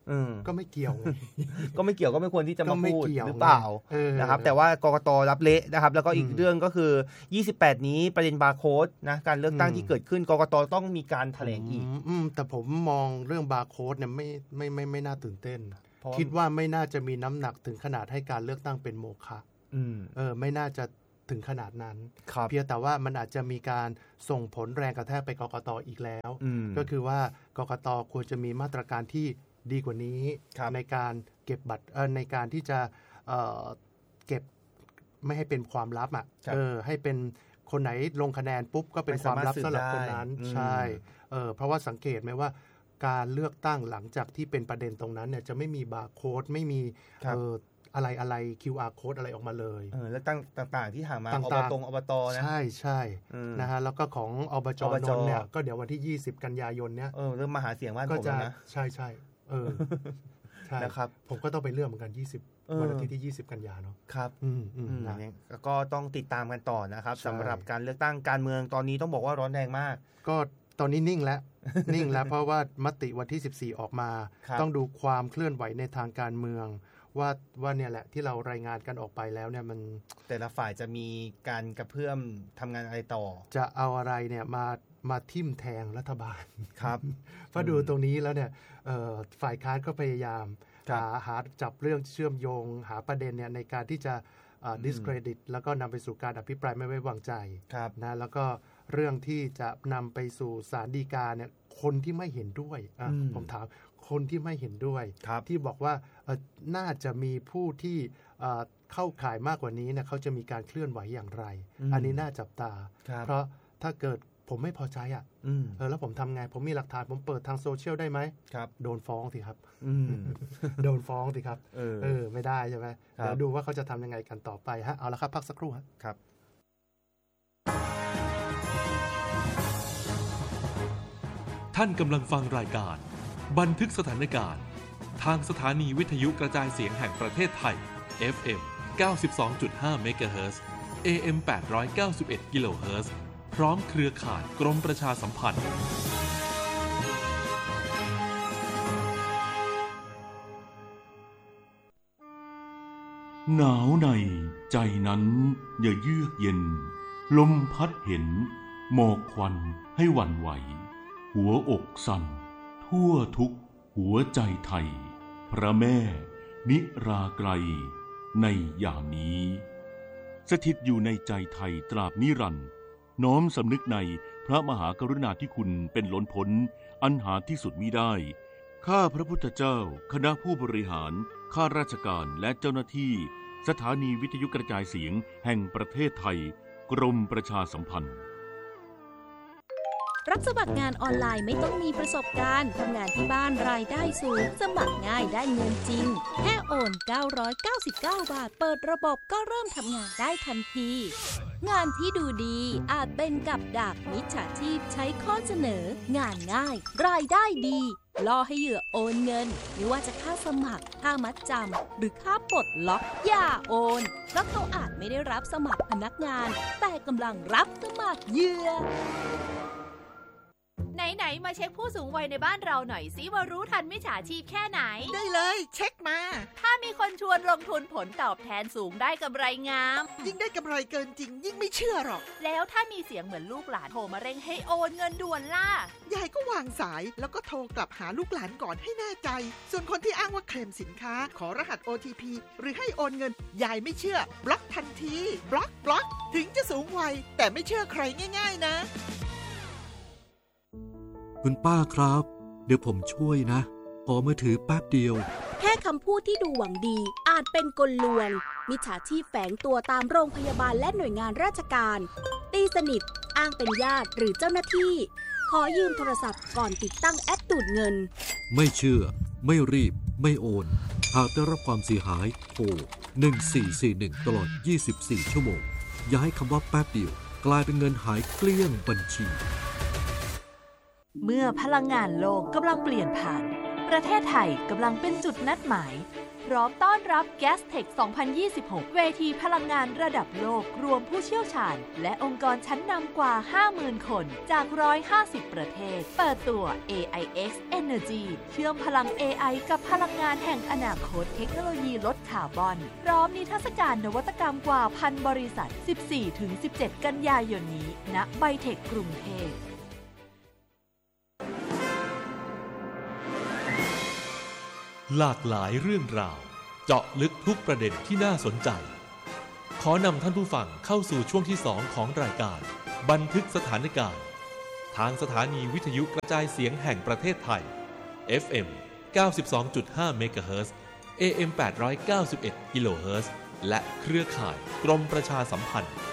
ก็ไม่เกี่ยวก็ไม่เกี่ยวก็ไม่ควรที่จะมาพูดหรือเปล่าเออนะครับแต่ว่ากกตรับเละนะครับแล้วก็อีกอืมเรื่องก็คือยี่สิบแปดนี้ประเด็นบาร์โค้ดนะการเลือกตั้งอืมที่เกิดขึ้นกกตต้องมีการแถลงอีกมอืมแต่ผมมองเรื่องบาร์โค้ดเนี่ยไม่ไม่ไม่ไม่น่าตื่นเต้นเพราะว่าคิดว่าไม่น่าจะมีน้ำหนักถึงขนาดให้การเลือกตั้งเป็นโมฆะอืมเออไม่น่าจะถึงขนาดนั้นครับเพียงแต่ว่ามันอาจจะมีการส่งผลแรงกระแทกไปกกตอีกแล้วอืมก็คือว่ากกตควรจะมีมาตรการที่ดีกว่านี้ครับในการเก็บบัตรเออในการที่จะเอ่อเก็บไม่ให้เป็นความลับอ่ะครับเออให้เป็นคนไหนลงคะแนนปุ๊บก็เป็นไม่ควาสาม มารถลับสำหรับสืบได้คนนั้นอืมใช่เออเพราะว่าสังเกตไหมว่าการเลือกตั้งหลังจากที่เป็นประเด็นตรงนั้นเนี่ยจะไม่มีบาร์โค้ดไม่มีครับเอออะไรอะไร คิว อาร์ โค้ดอะไรออกมาเลยเออแล้วตั้งต่างๆที่ถามมาต่อบางๆตอบตนะใช่ใช่อืมนะฮะแล้วก็ของอบจอบจนนท์เนี่ยก็เดี๋ยววันที่ยี่สิบกันยายนเนี่ยเออเริ่มมาหาเสียงบ้านก็ผมจะแล้วนะใช่ใช่เออใช่นะครับผมก็ต้องไปเลือกเหมือนกันยี่สิบเออวันอาทิตย์ที่ยี่สิบกันยาเนาะครับอืมอืมอืมนะเนี่ยก็ต้องติดตามกันต่อนะครับใช่สำหรับการเลือกตั้งการเมืองตอนนี้ต้องบอกว่าร้อนแรงมากก็ตอนนี้นิ่งแล้ว นิ่งแล้วเพราะว่ามติวันที่สิบสี่ออกมาครับต้องดูความเคลื่อนไหวในทางการเมือง ว่าว่าเนี่ยแหละที่เรารายงานกันออกไปแล้วเนี่ยมันแต่ละฝ่ายจะมีการกระเพื่อมทำงานอะไรต่อจะเอาอะไรเนี่ยมามาทิ่มแทงรัฐบาลครับเพราะดูตรงนี้แล้วเนี่ยเอ่อฝ่ายค้านก็พยายามครับหาหาจับเรื่องเชื่อมโยง หาประเด็นเนี่ยในการที่จะเอ่ออืม discredit แล้วก็นำไปสู่การอภิปรายไม่ไว้วางใจครับนะแล้วก็เรื่องที่จะนำไปสู่ศาลฎีกาเนี่ยคนที่ไม่เห็นด้วยอ่ะอืมผมถามคนที่ไม่เห็นด้วยครับที่บอกว่าเอ่อน่าจะมีผู้ที่เอ่อเข้าข่ายมากกว่านี้เนี่ยเขาจะมีการเคลื่อนไหวอย่างไรอืมอันนี้น่าจับตาครับเพราะถ้าเกิดผมไม่พอใจอ่ะอืมเออแล้วผมทำไง ผมมีหลักฐานผมเปิดทางโซเชียลได้ไหมครับโดนฟ้องสิครับอืมโดนฟ้องสิครับเออเออ ไม่ได้ใช่ไหมครับเดี๋ยวดูว่าเขาจะทำยังไงกันต่อไปฮะเอาละครับพักสักครู่ฮะครับท่านกำลังฟังรายการบันทึกสถานการณ์ทางสถานีวิทยุกระจายเสียงแห่งประเทศไทย เอฟ เอ็ม เก้าสิบสองจุดห้า เมกะเฮิรตซ์ เอ เอ็ม แปดร้อยเก้าสิบเอ็ด กิโลเฮิรตซ์ พร้อมเครือข่ายกรมประชาสัมพันธ์หนาวในใจนั้นอย่าเยือกเย็น ลมพัดเห็นหมอกควันให้หวั่นไหว หัวอกสั่นทั่วทุกหัวใจไทย พระแม่นิราไกรในยามนี้ สถิตอยู่ในใจไทยตราบนิรันดร์น้อมสำนึกในพระมหากรุณาธิคุณเป็นล้นพ้นอันหาที่สุดมิได้ ข้าพระพุทธเจ้าคณะผู้บริหารข้าราชการและเจ้าหน้าที่สถานีวิทยุกระจายเสียงแห่งประเทศไทยกรมประชาสัมพันธ์รับสมัครงานออนไลน์ไม่ต้องมีประสบการณ์ทำงานที่บ้านรายได้สูงสมัครง่ายได้เงินจริงแค่โอนเก้าร้อยเก้าสิบเก้าบาทเปิดระบบก็เริ่มทำงานได้ทันที งานที่ดูดีอาจเป็นกับดักมิจฉาชีพใช้ข้อเสนองานง่ายรายได้ดีล่อให้เหยื่อโอนเงินไม่ว่าจะค่าสมัครค่ามัดจำหรือค่าปลดล็อกอย่าโอนเพราะเขาอาจไม่ได้รับสมัครพนักงานแต่กำลังรับสมัครเหยื่อไหนๆมาเช็คผู้สูงวัยในบ้านเราหน่อยสิว่ารู้ทันมิจฉาชีพแค่ไหนได้เลยเช็คมาถ้ามีคนชวนลงทุนผลตอบแทนสูงได้กำไรงามยิ่งได้กำไรเกินจริงยิ่งไม่เชื่อหรอกแล้วถ้ามีเสียงเหมือนลูกหลานโทรมาเร่งให้โอนเงินด่วนล่ะยายก็วางสายแล้วก็โทรกลับหาลูกหลานก่อนให้แน่ใจส่วนคนที่อ้างว่าเคลมสินค้าขอรหัส โอ ที พี หรือให้โอนเงินยายไม่เชื่อบล็อกทันทีบล็อกบล็อกถึงจะสูงวัยแต่ไม่เชื่อใครง่ายๆนะคุณป้าครับเดี๋ยวผมช่วยนะขอมือถือแป๊บเดียวแค่คำพูดที่ดูหวังดีอาจเป็นกลลวงมิจฉาชีพแฝงตัวตามโรงพยาบาลและหน่วยงานราชการตีสนิทอ้างเป็นญาติหรือเจ้าหน้าที่ขอยืมโทรศัพท์ก่อนติดตั้งแอปดูดเงินไม่เชื่อไม่รีบไม่โอนหากได้รับความเสียหายโทรหนึ่งสี่สี่หนึ่งตลอดยี่สิบสี่ชั่วโมงอย่าให้คำว่าแป๊บเดียวกลายเป็นเงินหายเกลี้ยงบัญชีเมื่อพลังงานโลกกำลังเปลี่ยนผ่านประเทศไทยกำลังเป็นจุดนัดหมายพร้อมต้อนรับ Gastech สองพันยี่สิบหก เวทีพลังงานระดับโลกรวมผู้เชี่ยวชาญและองค์กรชั้นนำกว่า ห้าหมื่น คนจากหนึ่งร้อยห้าสิบประเทศเปิดตัว เอ ไอ เอ็กซ์ Energy เชื่อมพลัง เอ ไอ กับพลังงานแห่งอนาคตเทคโนโลยีลดคาร์บอนพร้อมนิทรรศการนวัตกรรมกว่าพันบริษัท สิบสี่ถึงสิบเจ็ด กันยายนนี้ณไบเทคกรุงเทพหลากหลายเรื่องราวเจาะลึกทุกประเด็นที่น่าสนใจขอนำท่านผู้ฟังเข้าสู่ช่วงที่สองของรายการบันทึกสถานการณ์ทางสถานีวิทยุกระจายเสียงแห่งประเทศไทย เอฟ เอ็ม เก้าสิบสองจุดห้า เมกะเฮิรตซ์ เอ เอ็ม แปดร้อยเก้าสิบเอ็ด กิโลเฮิรตซ์ และเครือข่ายกรมประชาสัมพันธ์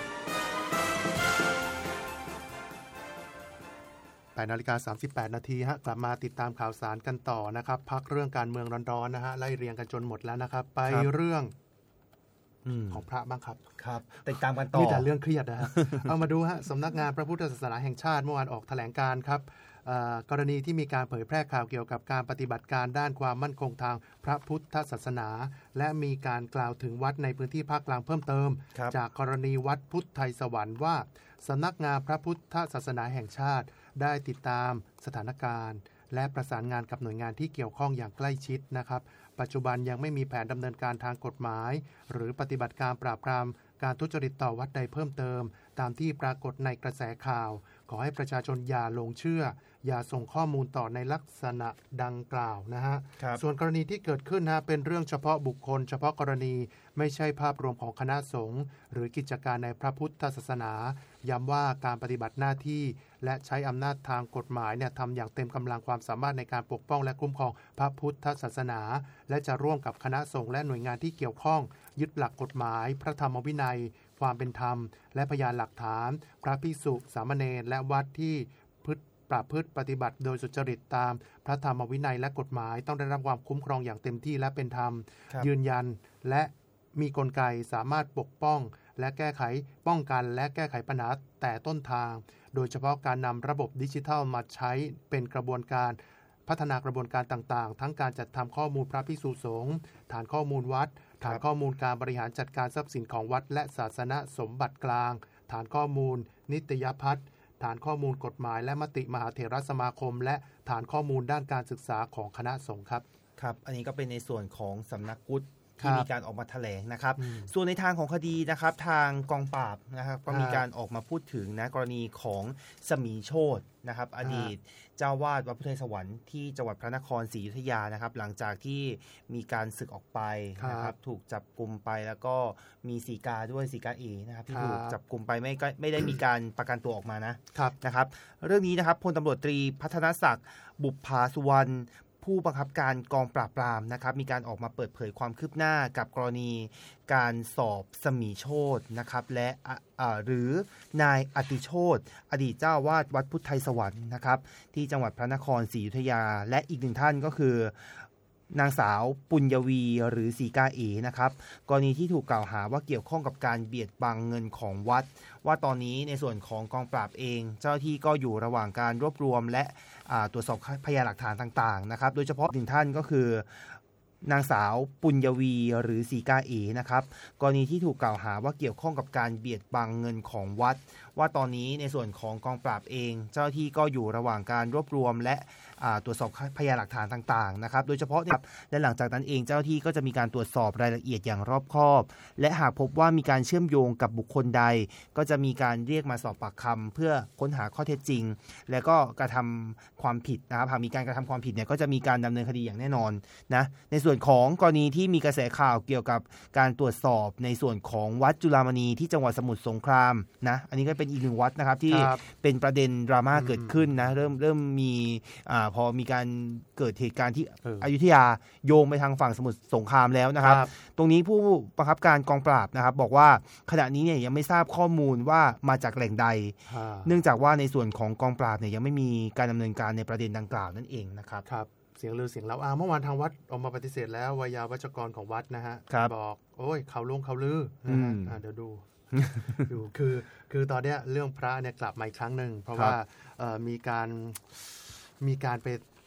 แปดนาฬิกาสามสิบแปดนาทีฮะกลับมาติดตามข่าวสารกันต่อนะครับพักเรื่องการเมืองร้อนๆนะฮะไล่เรียงกันจนหมดแล้วนะครับไปเรื่องของพระบ้างครับครับติดตามกันต่อมีแต่เรื่องเครียดนะฮะ เอามาดูฮะสำนักงานพระพุทธศาสนาแห่งชาติเมื่อวานออกแถลงการณ์ครับกรณีที่มีการเผยแพร่ข่าวเกี่ยวกับการปฏิบัติการด้านความมั่นคงทางพระพุทธศาสนาและมีการกล่าวถึงวัดในพื้นที่ภาคกลางเพิ่มเติมจากกรณีวัดพุทธไทยสวรรค์ว่าสำนักงานพระพุทธศาสนาแห่งชาติได้ติดตามสถานการณ์และประสานงานกับหน่วยงานที่เกี่ยวข้องอย่างใกล้ชิดนะครับปัจจุบันยังไม่มีแผนดำเนินการทางกฎหมายหรือปฏิบัติการปราบปรามการทุจริตต่อวัดใดเพิ่มเติมตามที่ปรากฏในกระแสข่าวขอให้ประชาชนอย่าหลงเชื่ออย่าส่งข้อมูลต่อในลักษณะดังกล่าวนะฮะส่วนกรณีที่เกิดขึ้นนะเป็นเรื่องเฉพาะบุคคลเฉพาะกรณีไม่ใช่ภาพรวมของคณะสงฆ์หรือกิจการในพระพุทธศาสนาย้ำว่าการปฏิบัติหน้าที่และใช้อำนาจทางกฎหมายเนี่ยทำอย่างเต็มกำลังความสามารถในการปกป้องและคุ้มครองพระพุทธศาสนาและจะร่วมกับคณะสงฆ์และหน่วยงานที่เกี่ยวข้องยึดหลักกฎหมายพระธรรมวินัยความเป็นธรรมและพยานหลักฐานพระภิกษุสามเณรและวัดที่ประพฤติปฏิบัติโดยสุจริตตามพระธรรมวินัยและกฎหมายต้องได้รับความคุ้มครองอย่างเต็มที่และเป็นธรรมยืนยันและมีกลไกสามารถปกป้องและแก้ไขป้องกันและแก้ไขปัญหาแต่ต้นทางโดยเฉพาะการนำระบบดิจิทัลมาใช้เป็นกระบวนการพัฒนากระบวนการต่างๆทั้งการจัดทำข้อมูลพระภิกษุสงฆ์ฐานข้อมูลวัดฐานข้อมูลการบริหารจัดการทรัพย์สินของวัดและศาสนสมบัติกลางฐานข้อมูลนิตยพัฒน์ฐานข้อมูลกฎหมายและมติมหาเถรสมาคมและฐานข้อมูลด้านการศึกษาของคณะสงฆ์ครับครับอันนี้ก็เป็นในส่วนของสำนักพุทธที่มีการออกมาแถลงนะครับส่วนในทางของคดีนะครับทางกองปราบนะครับก็มีการออกมาพูดถึงนะกรณีของสมีโชตินะครับอดีตเจ้าวาดวัดพุทธไทยสวรรค์ที่จังหวัดพระนครศรีอยุธยานะครับหลังจากที่มีการสึกออกไปนะครับถูกจับกุมไปแล้วก็มีสีกาด้วยสีกาเอนะครับที่ถูกจับกุมไปไม่ไม่ได้มีการประกันตัวออกมานะนะครับเรื่องนี้นะครับพลตำรวจตรีพัฒนศักดิ์บุปผาสุวรรณผู้บังคับการกองปราบปรามนะครับมีการออกมาเปิดเผยความคืบหน้ากับกรณีการสอบสมีโชตินะครับและหรือนายอติโชติอดีตเจ้าวาดวัดพุทธไทยสวรรค์นะครับที่จังหวัดพระนครศรีอยุธยาและอีกหนึ่งท่านก็คือนางสาวปุญญวีหรือสีกาเอนะครับกรณีที่ถูกกล่าวหาว่าเกี่ยวข้องกับการเบียดบังเงินของวัดว่าตอนนี้ในส่วนของกองปราบเองเจ้าหน้าที่ก็อยู่ระหว่างการรวบรวมและตรวจสอบพยานหลักฐานต่างๆนะครับโดยเฉพาะหนึ่งท่านก็คือนางสาวปุญญวีหรือสีกาเอนะครับกรณีที่ถูกกล่าวหาว่าเกี่ยวข้องกับการเบียดบังเงินของวัดว่าตอนนี้ในส่วนของกองปราบเองเจ้าหน้าที่ก็อยู่ระหว่างการรวบรวมและตรวจสอบพยานหลักฐานต่างๆนะครับโดยเฉพาะเนี่ยและหลังจากนั้นเองเจ้าหน้าที่ก็จะมีการตรวจสอบรายละเอียดอย่างรอบคอบและหากพบว่ามีการเชื่อมโยงกับบุคคลใดก็จะมีการเรียกมาสอบปากคำเพื่อค้นหาข้อเท็จจริงและก็กระทำความผิดนะครับหากมีการกระทำความผิดเนี่ยก็จะมีการดำเนินคดีอย่างแน่นอนนะในส่วนของกรณีที่มีกระแสข่าวเกี่ยวกับการตรวจสอบในส่วนของวัดจุฬามณีที่จังหวัดสมุทรสงครามนะอันนี้ก็เป็นอีกหนึ่งวัดนะครับที่เป็นประเด็นดราม่าเกิดขึ้นนะเริ่มเริ่มมีอ่าพอมีการเกิดเหตุการณ์ที่อยุธยาโยงไปทางฝั่งสมุทรสงครามแล้วนะครับตรงนี้ผู้บังคับการกองปราบนะครับบอกว่าขณะนี้เนี่ยยังไม่ทราบข้อมูลว่ามาจากแหล่งใดเนื่องจากว่าในส่วนของกองปราบเนี่ยยังไม่มีการดำเนินการในประเด็นดังกล่าวนั่นเองนะครับครับเสียงลือเสียงเล่าอ่าเมื่อวานทางวัดออกมาปฏิเสธแล้ววายาวัจกรของวัดนะฮะบอกโอ้ยเขาลงเขาลือนะฮะอ่าเดี๋ยวดูดูคือคือตอนเนี้ยเรื่องพระเนี่ยกลับมาอีกครั้งนึงเพราะว่าเอ่อมีการมีการไป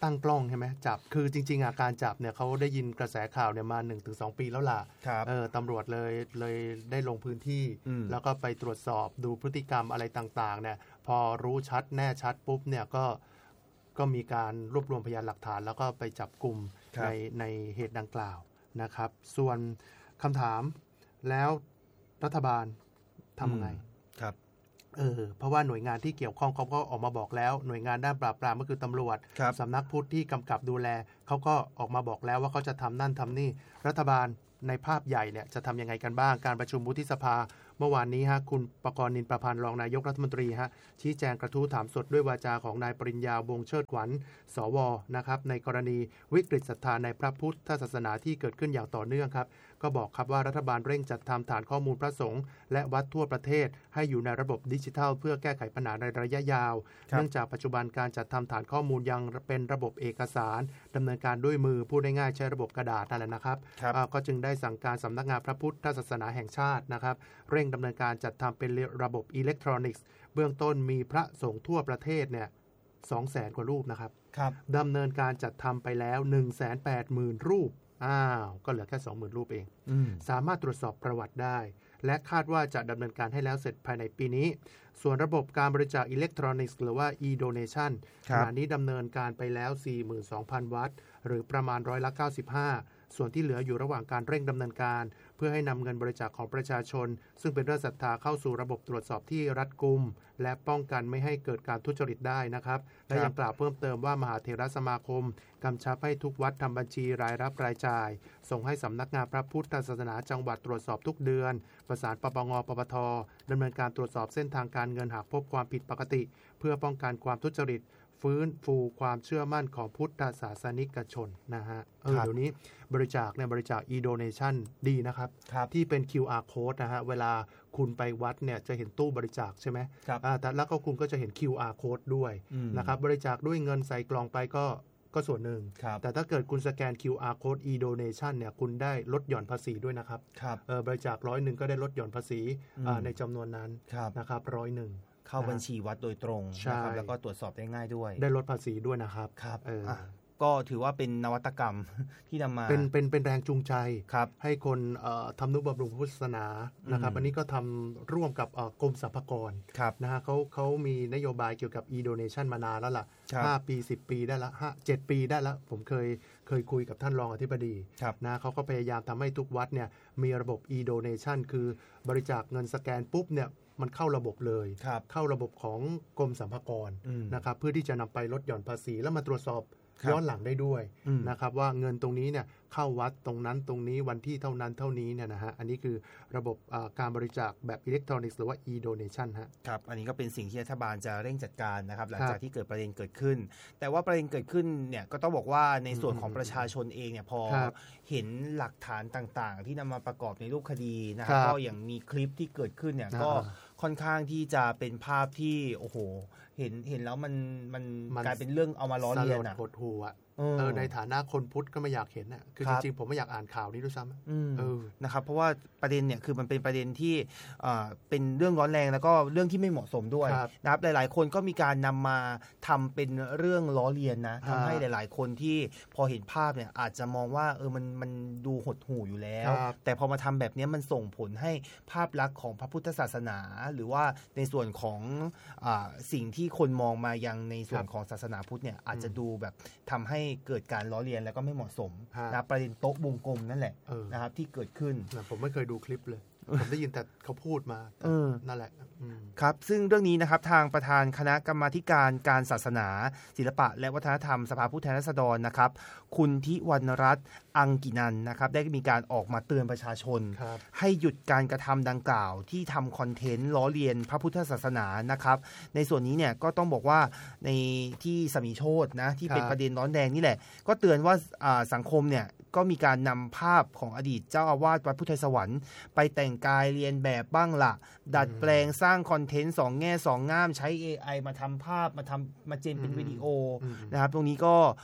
ตั้งกล้องใช่ไหมจับคือจริงๆอาการจับเนี่ยเขาได้ยินกระแสข่าวเนี่ยมา หนึ่งถึงสอง ปีแล้วล่ะเออตำรวจเลยเลยได้ลงพื้นที่แล้วก็ไปตรวจสอบดูพฤติกรรมอะไรต่างๆเนี่ยพอรู้ชัดแน่ชัดปุ๊บเนี่ยก็ก็มีการรวบรวมพยานหลักฐานแล้วก็ไปจับกลุ่มในในเหตุดังกล่าวนะครับส่วนคำถามแล้วรัฐบาลทำไงครับเออเพราะว่าหน่วยงานที่เกี่ยวข้องเขาก็ออกมาบอกแล้วหน่วยงานด้านปราบปรามก็คือตำรวจสำนักพุทธที่กำกับดูแลเขาก็ออกมาบอกแล้วว่าเขาจะทำนั่นทำนี่รัฐบาลในภาพใหญ่เนี่ยจะทำยังไงกันบ้างการประชุมวุฒิสภาเมื่อวานนี้ฮะคุณปกรณ์นินประพันธ์รองนายกรัฐมนตรีฮะชี้แจงกระทู้ถามสดด้วยวาจาของนายปริญญาวงศ์เชิดขวัญสวนะครับในกรณีวิกฤตศรัทธาในพระพุทธศาสนาที่เกิดขึ้นอย่างต่อเนื่องครับก็บอกครับว่ารัฐบาลเร่งจัดทำฐานข้อมูลพระสงฆ์และวัดทั่วประเทศให้อยู่ในระบบดิจิทัลเพื่อแก้ไขปัญหาในระยะยาวเนื่องจากปัจจุบันการจัดทำฐานข้อมูลยังเป็นระบบเอกสารดำเนินการด้วยมือพูดง่ายๆใช้ระบบกระดาษนั่นแหละนะครับก็จึงได้สั่งการสำนักงานพระพุทธศาสนาแห่งชาตินะครับเร่งดำเนินการจัดทำเป็นระบบอิเล็กทรอนิกส์เบื้องต้นมีพระสงฆ์ทั่วประเทศเนี่ย สองแสน กว่ารูปนะครับดำเนินการจัดทำไปแล้ว หนึ่งแสนแปดหมื่น รูปอ้าวก็เหลือแค่ สองหมื่น รูปเองสามารถตรวจสอบประวัติได้และคาดว่าจะดำเนินการให้แล้วเสร็จภายในปีนี้ส่วนระบบการบริจาคอิเล็กทรอนิกส์หรือว่า e-donation ขณะนี้ดำเนินการไปแล้ว สี่หมื่นสองพัน วัตต์หรือประมาณร้อยละเก้าสิบห้าส่วนที่เหลืออยู่ระหว่างการเร่งดำเนินการเพื่อให้นำเงินบริจาคของประชาชนซึ่งเป็นเรื่องศรัทธาเข้าสู่ระบบตรวจสอบที่รัดกุมและป้องกันไม่ให้เกิดการทุจริตได้นะครับและยังกล่าวเพิ่มเติมว่ามหาเถรสมาคมกำชับให้ทุกวัดทำบัญชีรายรับรายจ่ายส่งให้สำนักงานพระพุทธศาสนาจังหวัดตรวจสอบทุกเดือนประสานปปงปปทดำเนินการตรวจสอบเส้นทางการเงินหากพบความผิดปกติเพื่อป้องกันความทุจริตฟื้นฟูความเชื่อมั่นของพุทธศาสนิกชนนะฮะเออเดี๋ยวนี้บริจาคเนี่ยบริจาค e-donation ดีนะครับที่เป็น คิว อาร์ code นะฮะเวลาคุณไปวัดเนี่ยจะเห็นตู้บริจาคใช่ไหมอ่าแต่แล้วก็คุณก็จะเห็น คิว อาร์ code ด้วยนะครับบริจาคด้วยเงินใส่กล่องไปก็ก็ส่วนหนึ่งแต่ถ้าเกิดคุณสแกน คิว อาร์ code e-donation เนี่ยคุณได้ลดหย่อนภาษีด้วยนะครับเออบริจาคร้อยหนึ่งก็ได้ลดหย่อนภาษีในจำนวนนั้นนะครับร้อยหนึ่งเข้าบัญชีวัดโดยตรงนะครับแล้วก็ตรวจสอบได้ง่ายด้วยได้ลดภาษีด้วยนะครับครับเออก็ถือว่าเป็นนวัตกรรมที่นำมาเป็นเป็นเป็นแรงจูงใจให้คนทำนุบำรุงพุทธศาสนานะครับอันนี้ก็ทำร่วมกับกรมสรรพากรนะฮะเขาเขามีนโยบายเกี่ยวกับ e-donation มานานแล้วล่ะห้าปีสิบปีได้ละห้า เจ็ดปีได้แล้วผมเคยเคยคุยกับท่านรองอธิบดีนะเขาก็พยายามทำให้ทุกวัดเนี่ยมีระบบ e-donation คือบริจาคเงินสแกนปุ๊บเนี่ยมันเข้าระบบเลยเข้าระบบของกรมสรรพากรนะครับเพื่อที่จะนำไปลดหย่อนภาษีแล้วมาตรวจสอบย้อนหลังได้ด้วยนะครับว่าเงินตรงนี้เนี่ยเข้าวัดตรงนั้นตรงนี้วันที่เท่านั้นเท่านี้เนี่ยนะฮะอันนี้คือระบบการบริจาคแบบอิเล็กทรอนิกส์หรือว่า e-donation ฮะครับอันนี้ก็เป็นสิ่งที่รัฐบาลจะเร่งจัดการนะครับหลังจากที่เกิดประเด็นเกิดขึ้นแต่ว่าประเด็นเกิดขึ้นเนี่ยก็ต้องบอกว่าในส่วนของประชาชนเองเนี่ยพอเห็นหลักฐานต่างๆที่นำมาประกอบในรูปคดีนะครับก็อย่างมีคลิปที่เกิดขึ้นเนี่ยก็ค่อนข้างที่จะเป็นภาพที่โอ้โหเห็นเห็นแล้วมันมันกลายเป็นเรื่องเอามาล้อเลียนอ่ะโหดหู่อ่ะเออในฐานะคนพุทธก็ไม่อยากเห็นน่ะคือจริงๆผมไม่อยากอ่านข่าวนี้ด้วยซ้ำเออนะครับเพราะว่าประเด็นเนี่ยคือมันเป็นประเด็นที่เป็นเรื่องร้อนแรงแล้วก็เรื่องที่ไม่เหมาะสมด้วยนะครับหลายๆคนก็มีการนำมาทำเป็นเรื่องล้อเลียนนะทำให้หลายๆคนที่พอเห็นภาพเนี่ยอาจจะมองว่าเออมันมันดูหดหู่อยู่แล้วแต่พอมาทำแบบนี้มันส่งผลให้ภาพลักษณ์ของพระพุทธศาสนาหรือว่าในส่วนของสิ่งที่คนมองมายังในส่วนของศาสนาพุทธเนี่ยอาจจะดูแบบทำให้เกิดการล้อเลียนแล้วก็ไม่เหมาะสมนะประเด็นโต๊ะวงกลมนั่นแหละนะครับที่เกิดขึ้นผมไม่เคยดูคลิปเลยผมได้ยินแต่เขาพูดมานั่นแหละครับซึ่งเรื่องนี้นะครับทางประธานคณะกรรมาธิการการศาสนาศิลปะและวัฒนธรรมสภาผู้แทนราษฎรนะครับคุณทิวรรณรัตน์อังกินันนะครับได้มีการออกมาเตือนประชาชนให้หยุดการกระทำดังกล่าวที่ทำคอนเทนต์ล้อเลียนพระพุทธศาสนานะครับในส่วนนี้เนี่ยก็ต้องบอกว่าในที่สมีโชตินะที่เป็นประเด็นร้อนแรงนี่แหละก็เตือนว่าสังคมเนี่ยก็มีการนำภาพของอดีตเจ้าอาวาสวัดพุทธไทยสวรรค์ไปแต่งกายเรียนแบบบ้างละดัดแปลงสร้างคอนเทนต์สองแง่สองง่ามใช้ เอ ไอ มาทำภาพมาทำมาเจนเป็นวิดีโอนะครับตรงนี้ก็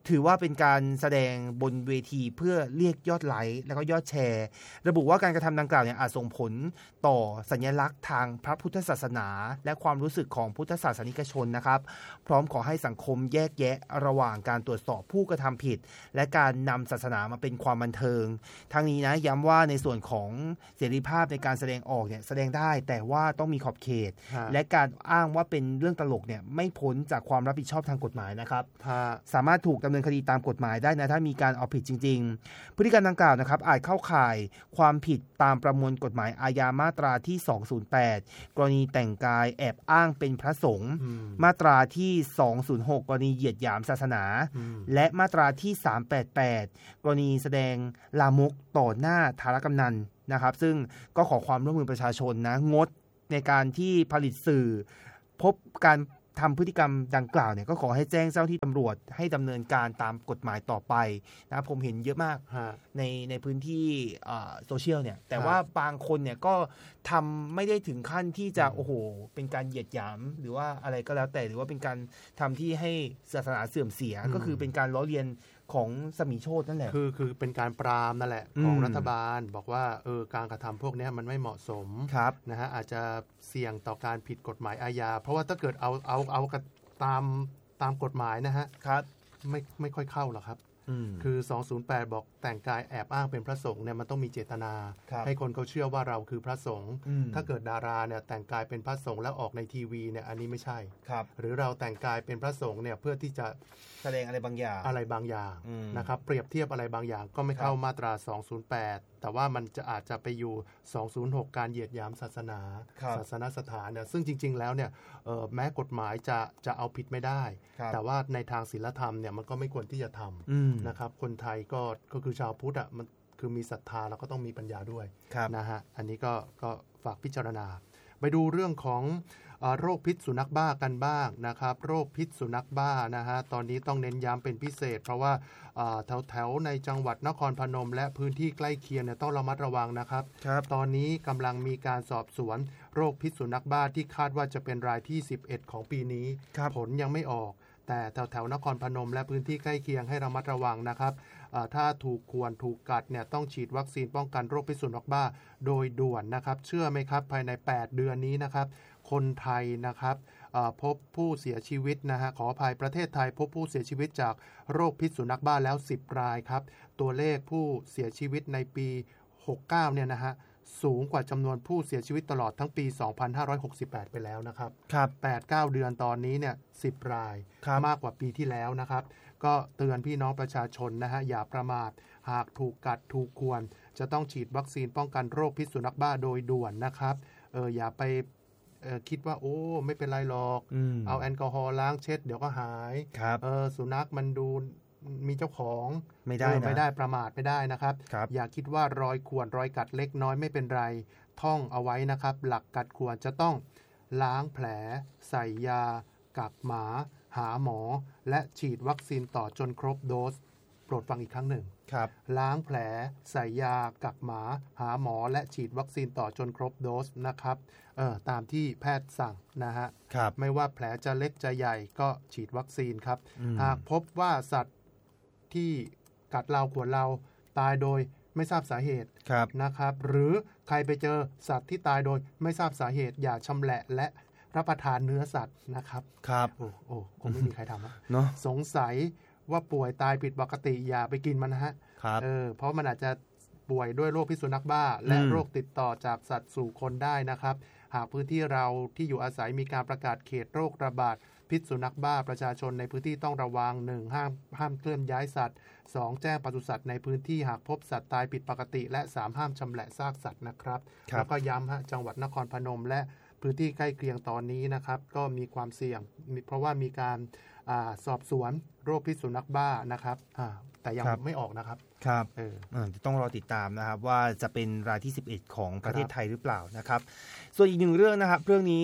ถือว่าเป็นการแสดงบนเวทีเพื่อเรียกยอดไลค์แล้วก็ยอดแชร์ระบุว่าการกระทำดังกล่าวเนี่ยอาจส่งผลต่อสัญลักษณ์ทางพระพุทธศาสนาและความรู้สึกของพุทธศาสนิกชนนะครับพร้อมขอให้สังคมแยกแยะระหว่างการตรวจสอบผู้กระทำผิดและการนำศาสนามาเป็นความบันเทิงทั้งนี้นะย้ำว่าในส่วนของเสรีภาพในการแสดงออกเนี่ยแสดงได้แต่ว่าต้องมีขอบเขตและการอ้างว่าเป็นเรื่องตลกเนี่ยไม่พ้นจากความรับผิดชอบทางกฎหมายนะครับสามารถถูกดำเนินคดีตามกฎหมายได้นะถ้ามีการเอาผิดจริงๆพฤติกรรมดังกล่าวนะครับอาจเข้าข่ายความผิดตามประมวลกฎหมายอาญามาตราที่สองศูนย์แปดกรณีแต่งกายแอบอ้างเป็นพระสงฆ์มาตราที่สองศูนย์หกกรณีเหยียดหยามศาสนาและมาตราที่สามแปดแปดกรณีแสดงลามกต่อหน้าธารกำนันนะครับซึ่งก็ขอความร่วมมือประชาชนนะงดในการที่ผลิตสื่อพบการทำพฤติกรรมดังกล่าวเนี่ยก็ขอให้แจ้งเจ้าที่ตำรวจให้ดำเนินการตามกฎหมายต่อไปนะผมเห็นเยอะมากในในพื้นที่โซเชียลเนี่ยแต่ว่าบางคนเนี่ยก็ทำไม่ได้ถึงขั้นที่จะโอ้โหเป็นการเหยียดหยามหรือว่าอะไรก็แล้วแต่หรือว่าเป็นการทำที่ให้ศาสนาเสื่อมเสียก็คือเป็นการล้อเลียนของสมิโชตินั่นแหละคือคือเป็นการปรามนั่นแหละของรัฐบาลบอกว่าเออการกระทำพวกนี้มันไม่เหมาะสมนะฮะอาจจะเสี่ยงต่อการผิดกฎหมายอาญาเพราะว่าถ้าเกิดเอาเอาเอาตามตามกฎหมายนะฮะไม่ไม่ค่อยเข้าหรอกครับคือสองศูนย์แปดบอกแต่งกายแอบอ้างเป็นพระสงฆ์เนี่ยมันต้องมีเจตนาให้คนเขาเชื่อว่าเราคือพระสงฆ์ถ้าเกิดดาราเนี่ยแต่งกายเป็นพระสงฆ์แล้วออกในทีวีเนี่ยอันนี้ไม่ใช่หรือเราแต่งกายเป็นพระสงฆ์เนี่ยเพื่อที่จะแสดงอะไรบางอย่างอะไรบางอย่างนะครับเปรียบเทียบอะไรบางอย่างก็ไม่เข้ามาตราสองศูนย์แปดแต่ว่ามันจะอาจจะไปอยู่สองศูนย์หกการเหยียดหยามศาสนาศาสนสถานเนี่ยซึ่งจริงๆแล้วเนี่ยแม้กฎหมายจะจะเอาผิดไม่ได้แต่ว่าในทางศีลธรรมเนี่ยมันก็ไม่ควรที่จะทำนะครับคนไทยก็ก็คือชาวพุทธอ่ะมันคือมีศรัทธาแล้วก็ต้องมีปัญญาด้วยนะฮะอันนี้ก็ก็ฝากพิจารณาไปดูเรื่องของโรคพิษสุนัขบ้ากันบ้างนะครับโรคพิษสุนัขบ้านะฮะตอนนี้ต้องเน้นย้ำเป็นพิเศษเพราะว่าแถวแถวในจังหวัดนครพนมและพื้นที่ใกล้เคียงเนี่ยต้องระมัดระวังนะครับตอนนี้กำลังมีการสอบสวนโรคพิษสุนัขบ้าที่คาดว่าจะเป็นรายที่สิบเอ็ดของปีนี้ผลยังไม่ออกแต่แถวแถวนครพนมและพื้นที่ใกล้เคียงให้ระมัดระวังนะครับถ้าถูกข่วนถูกกัดเนี่ยต้องฉีดวัคซีนป้องกันโรคพิษสุนัขบ้าโดยด่วนนะครับเชื่อไหมครับภายในแปดเดือนนี้นะครับคนไทยนะครับพบผู้เสียชีวิตนะฮะขออภัยประเทศไทยพบผู้เสียชีวิตจากโรคพิษสุนัขบ้าแล้วสิบรายครับตัวเลขผู้เสียชีวิตในปีหกสิบเก้าเนี่ยนะฮะสูงกว่าจำนวนผู้เสียชีวิตตลอดทั้งปีสองพันห้าร้อยหกสิบแปดไปแล้วนะครับครับ แปดถึงเก้า เดือนตอนนี้เนี่ยสิบรายมากกว่าปีที่แล้วนะครับก็เตือนพี่น้องประชาชนนะฮะอย่าประมาทหากถูกกัดถูกข่วนจะต้องฉีดวัคซีนป้องกันโรคพิษสุนัขบ้าโดยด่วนนะครับเอออย่าไปคิดว่าโอ้ไม่เป็นไรหรอกเอาแอลกอฮอล์ล้างเช็ดเดี๋ยวก็หายเออสุนัขมันดูมีเจ้าของไม่ได้นะไม่ได้ประมาทไม่ได้นะครับอย่าคิดว่ารอยข่วนรอยกัดเล็กน้อยไม่เป็นไรท่องเอาไว้นะครับหลักกัดข่วนจะต้องล้างแผลใส่ยากักหมาหาหมอและฉีดวัคซีนต่อจนครบโดสโปรดฟังอีกครั้งหนึ่งล้างแผลใส่ยากักหมาหาหมอและฉีดวัคซีนต่อจนครบโดสนะครับเออตามที่แพทย์สั่งนะฮะไม่ว่าแผลจะเล็กจะใหญ่ก็ฉีดวัคซีนครับหากพบว่าสัตว์ที่กัดเราข่วนเราตายโดยไม่ทราบสาเหตุนะครับหรือใครไปเจอสัตว์ที่ตายโดยไม่ทราบสาเหตุอย่าชำแหละและรับประทานเนื้อสัตว์นะครับครับโอ้โอ้คงไม่มีใครทำเนาะสงสัยว่าป่วยตายผิดปกติอย่าไปกินมันนะฮะเออเพราะมันอาจจะป่วยด้วยโรคพิษสุนัขบ้าและโรคติดต่อจากสัตว์สู่คนได้นะครับหากพื้นที่เราที่อยู่อาศัยมีการประกาศเขตโรคระบาดพิษสุนัขบ้าประชาชนในพื้นที่ต้องระวัง หนึ่ง ห้ามห้ามเคลื่อนย้ายสัตว์ สอง แจ้งปศุสัตว์ในพื้นที่หากพบสัตว์ตายผิดปกติและสาม ห้ามชำแหละซากสัตว์นะครับแล้วก็ย้ำฮะจังหวัดนครพนมและพื้นที่ใกล้เคียงตอนนี้นะครับก็มีความเสี่ยงเพราะว่ามีการอ่าสอบสวนโรคพิษสุนัขบ้านะครับอ่าแต่ยังไม่ออกนะครับครับเออจะต้องรอติดตามนะครับว่าจะเป็นรายที่สิบเอ็ดของประเทศไทยหรือเปล่านะครับส่วนอีกหนึ่งเรื่องนะครับเรื่องนี้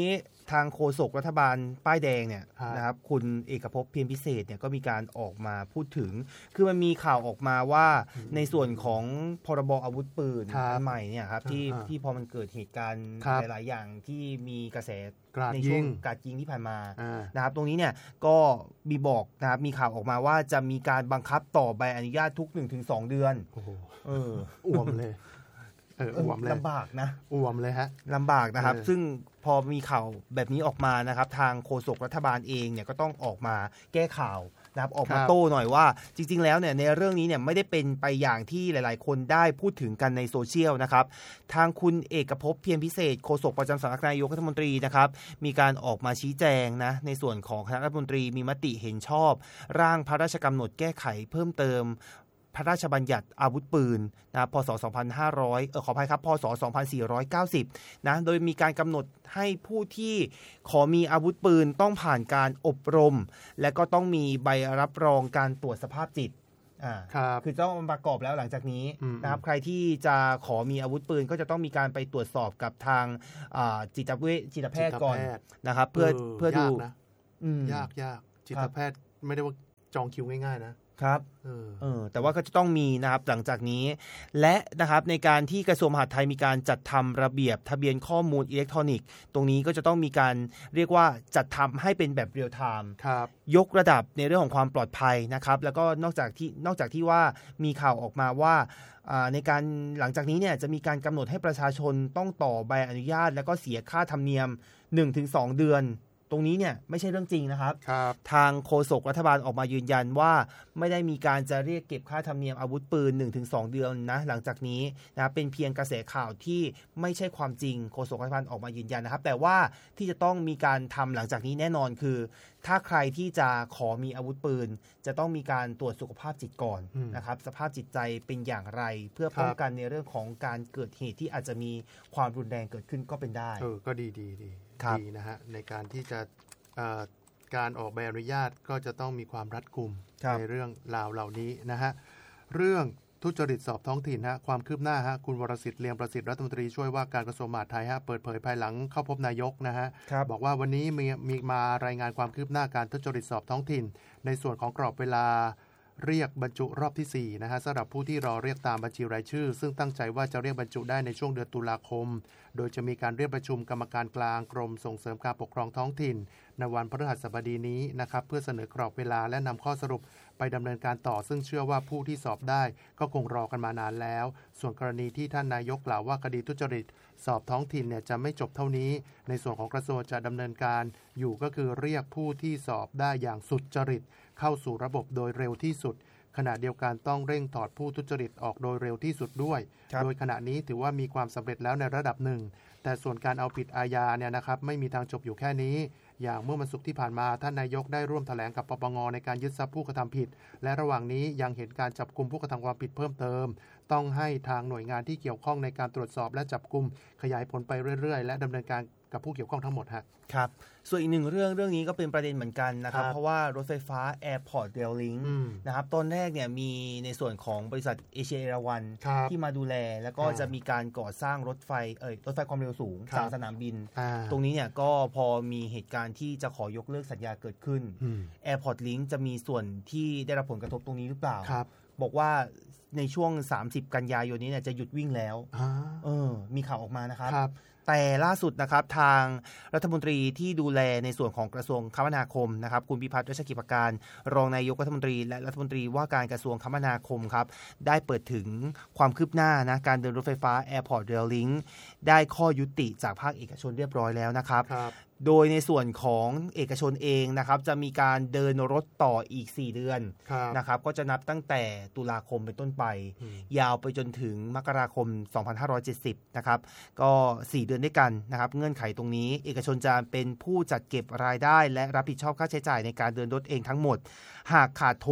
ทางโฆษกรัฐบาลป้ายแดงเนี่ยนะครับคุณเอกภพเพียรพิเศษเนี่ยก็มีการออกมาพูดถึงคือมันมีข่าวออกมาว่าในส่วนของพรบอาวุธปืนใหม่เนี่ยครับที่ที่พอมันเกิดเหตุการณ์หลายๆอย่างที่มีกระแสในช่วงการยิงที่ผ่านมานะครับตรงนี้เนี่ยก็มีบอกนะครับมีข่าวออกมาว่าจะมีการบังคับต่อใบอนุญาตทุก หนึ่งถึงสอง เดือนโอ้โหเอออ้วมเลยเอออ้วมเลยลำบากนะอ้วมเลยฮะลำบากนะครับซึ่งพอมีข่าวแบบนี้ออกมานะครับทางโฆษกรัฐบาลเองเนี่ยก็ต้องออกมาแก้ข่าวนะครับออกมาโต้หน่อยว่าจริงๆแล้วเนี่ยในเรื่องนี้เนี่ยไม่ได้เป็นไปอย่างที่หลายๆคนได้พูดถึงกันในโซเชียลนะครับทางคุณเอกภพเพียรพิเศษโฆษกประจำสำนักนายกรัฐมนตรีนะครับมีการออกมาชี้แจงนะในส่วนของคณะรัฐมนตรีมีมติเห็นชอบร่างพระราชกำหนดแก้ไขเพิ่มเติมพระราชบัญญัติอาวุธปืนนะพ.ศ. สองพันห้าร้อยเออขออภัยครับพ.ศ. สองพันสี่ร้อยเก้าสิบนะโดยมีการกำหนดให้ผู้ที่ขอมีอาวุธปืนต้องผ่านการอบรมและก็ต้องมีใบรับรองการตรวจสภาพจิตอ่าคือต้องประกอบแล้วหลังจากนี้นะครับใครที่จะขอมีอาวุธปืนก็จะต้องมีการไปตรวจสอบกับทางจิตเวชจิตแพทย์ก่อนนะครับเพื่อเพื่อดูยากยากจิตแพทย์ไม่ได้ว่าจองคิวง่ายๆนะครับเออเออแต่ว่าก็จะต้องมีนะครับหลังจากนี้และนะครับในการที่กระทรวงมหาดไทยมีการจัดทำระเบียบทะเบียนข้อมูลอิเล็กทรอนิกส์ตรงนี้ก็จะต้องมีการเรียกว่าจัดทำให้เป็นแบบเรียลไทม์ยกระดับในเรื่องของความปลอดภัยนะครับแล้วก็นอกจากที่นอกจากที่ว่ามีข่าวออกมาว่าในการหลังจากนี้เนี่ยจะมีการกำหนดให้ประชาชนต้องต่อใบอนุญาตแล้วก็เสียค่าธรรมเนียม หนึ่งถึงสอง เดือนตรงนี้เนี่ยไม่ใช่เรื่องจริงนะครับทางโฆษกรัฐบาลออกมายืนยันว่าไม่ได้มีการจะเรียกเก็บค่าธรรมเนียมอาวุธปืน หนึ่งถึงสอง เดือนนะหลังจากนี้นะเป็นเพียงกระแสข่าวที่ไม่ใช่ความจริงโฆษกรัฐบาลออกมายืนยันนะครับแต่ว่าที่จะต้องมีการทำหลังจากนี้แน่นอนคือถ้าใครที่จะขอมีอาวุธปืนจะต้องมีการตรวจสุขภาพจิตก่อนนะครับสภาพจิตใจเป็นอย่างไรเพื่อป้องกันในเรื่องของการเกิดเหตุที่อาจจะมีความรุนแรงเกิดขึ้นก็เป็นได้เออก็ดีดีดีดีนะฮะในการที่จะการออกใบอนุญาตก็จะต้องมีความรัดกุมในเรื่องราวเหล่านี้นะฮะเรื่องทุจริตสอบท้องถิ่นฮะความคืบหน้าฮะคุณวรสิทธิ์เลียมประสิทธิ์รัฐมนตรีช่วยว่าการกระทรวงมหาดไทยฮะเปิดเผยภายหลังเข้าพบนายกนะฮะบอกว่าวันนี้มีมีมารายงานความคืบหน้าการทุจริตสอบท้องถิ่นในส่วนของกรอบเวลาเรียกบรรจุรอบที่สี่นะฮะสำหรับผู้ที่รอเรียกตามบัญชีรายชื่อซึ่งตั้งใจว่าจะเรียกบรรจุได้ในช่วงเดือนตุลาคมโดยจะมีการเรียกประชุมกรรมการกลางกรมส่งเสริมการปกครองท้องถิ่นในวันพฤหัสบดีนี้นะครับเพื่อเสนอกรอบเวลาและนำข้อสรุปไปดำเนินการต่อซึ่งเชื่อว่าผู้ที่สอบได้ก็คงรอกันมานานแล้วส่วนกรณีที่ท่านนายกกล่าวว่าคดีทุจริตสอบท้องถิ่นเนี่ยจะไม่จบเท่านี้ในส่วนของกระทรวงจะดำเนินการอยู่ก็คือเรียกผู้ที่สอบได้อย่างสุจริตเข้าสู่ระบบโดยเร็วที่สุดขณะเดียวกันต้องเร่งถอดผู้ทุจริตออกโดยเร็วที่สุดด้วยโดยขณะนี้ถือว่ามีความสำเร็จแล้วในระดับหนึ่งแต่ส่วนการเอาผิดอาญาเนี่ยนะครับไม่มีทางจบอยู่แค่นี้อย่างเมื่อวันศุกร์ที่ผ่านมาท่านนายกได้ร่วมแถลงกับปปงในการยึดทรัพย์ผู้กระทำผิดและระหว่างนี้ยังเห็นการจับกุมผู้กระทำความผิดเพิ่มเติมต้องให้ทางหน่วยงานที่เกี่ยวข้องในการตรวจสอบและจับกุมขยายผลไปเรื่อยๆและดำเนินการกับผู้เกี่ยวข้องทั้งหมดฮะครับส่วนอีกหนึ่งเรื่องเรื่องนี้ก็เป็นประเด็นเหมือนกันนะครับเพราะว่ารถไฟฟ้า Airport Rail Link นะครับตอนแรกเนี่ยมีในส่วนของบริษัทเอเชียเอราวันที่มาดูแลแล้วก็จะมีการก่อสร้างรถไฟเอ่ยรถไฟความเร็วสูงจากสนามบินตรงนี้เนี่ยก็พอมีเหตุการณ์ที่จะขอยกเลิกสัญญาเกิดขึ้น Airport Link จะมีส่วนที่ได้รับผลกระทบตรงนี้หรือเปล่าบอกว่าในช่วงสามสิบกันยายนนี้เนี่ยจะหยุดวิ่งแล้วเออมีข่าวออกมานะครับแต่ล่าสุดนะครับทางรัฐมนตรีที่ดูแลในส่วนของกระทรวงคมนาคมนะครับคุณพิพัฒน์รัชกิจประการรองนายกรัฐมนตรีและรัฐมนตรีว่าการกระทรวงคมนาคมครับได้เปิดถึงความคืบหน้านะการเดินรถไฟฟ้า Airport Rail Link ได้ข้อยุติจากภาคเอกชนเรียบร้อยแล้วนะครับโดยในส่วนของเอกชนเองนะครับจะมีการเดินรถต่ออีกสี่เดือนนะครับก็จะนับตั้งแต่ตุลาคมเป็นต้นไปยาวไปจนถึงมกราคมสองพันห้าร้อยเจ็ดสิบนะครับก็สี่เดือนด้วยกันนะครับเงื่อนไขตรงนี้เอกชนจะเป็นผู้จัดเก็บรายได้และรับผิดชอบค่าใช้จ่ายในการเดินรถเองทั้งหมดหากขาดทุน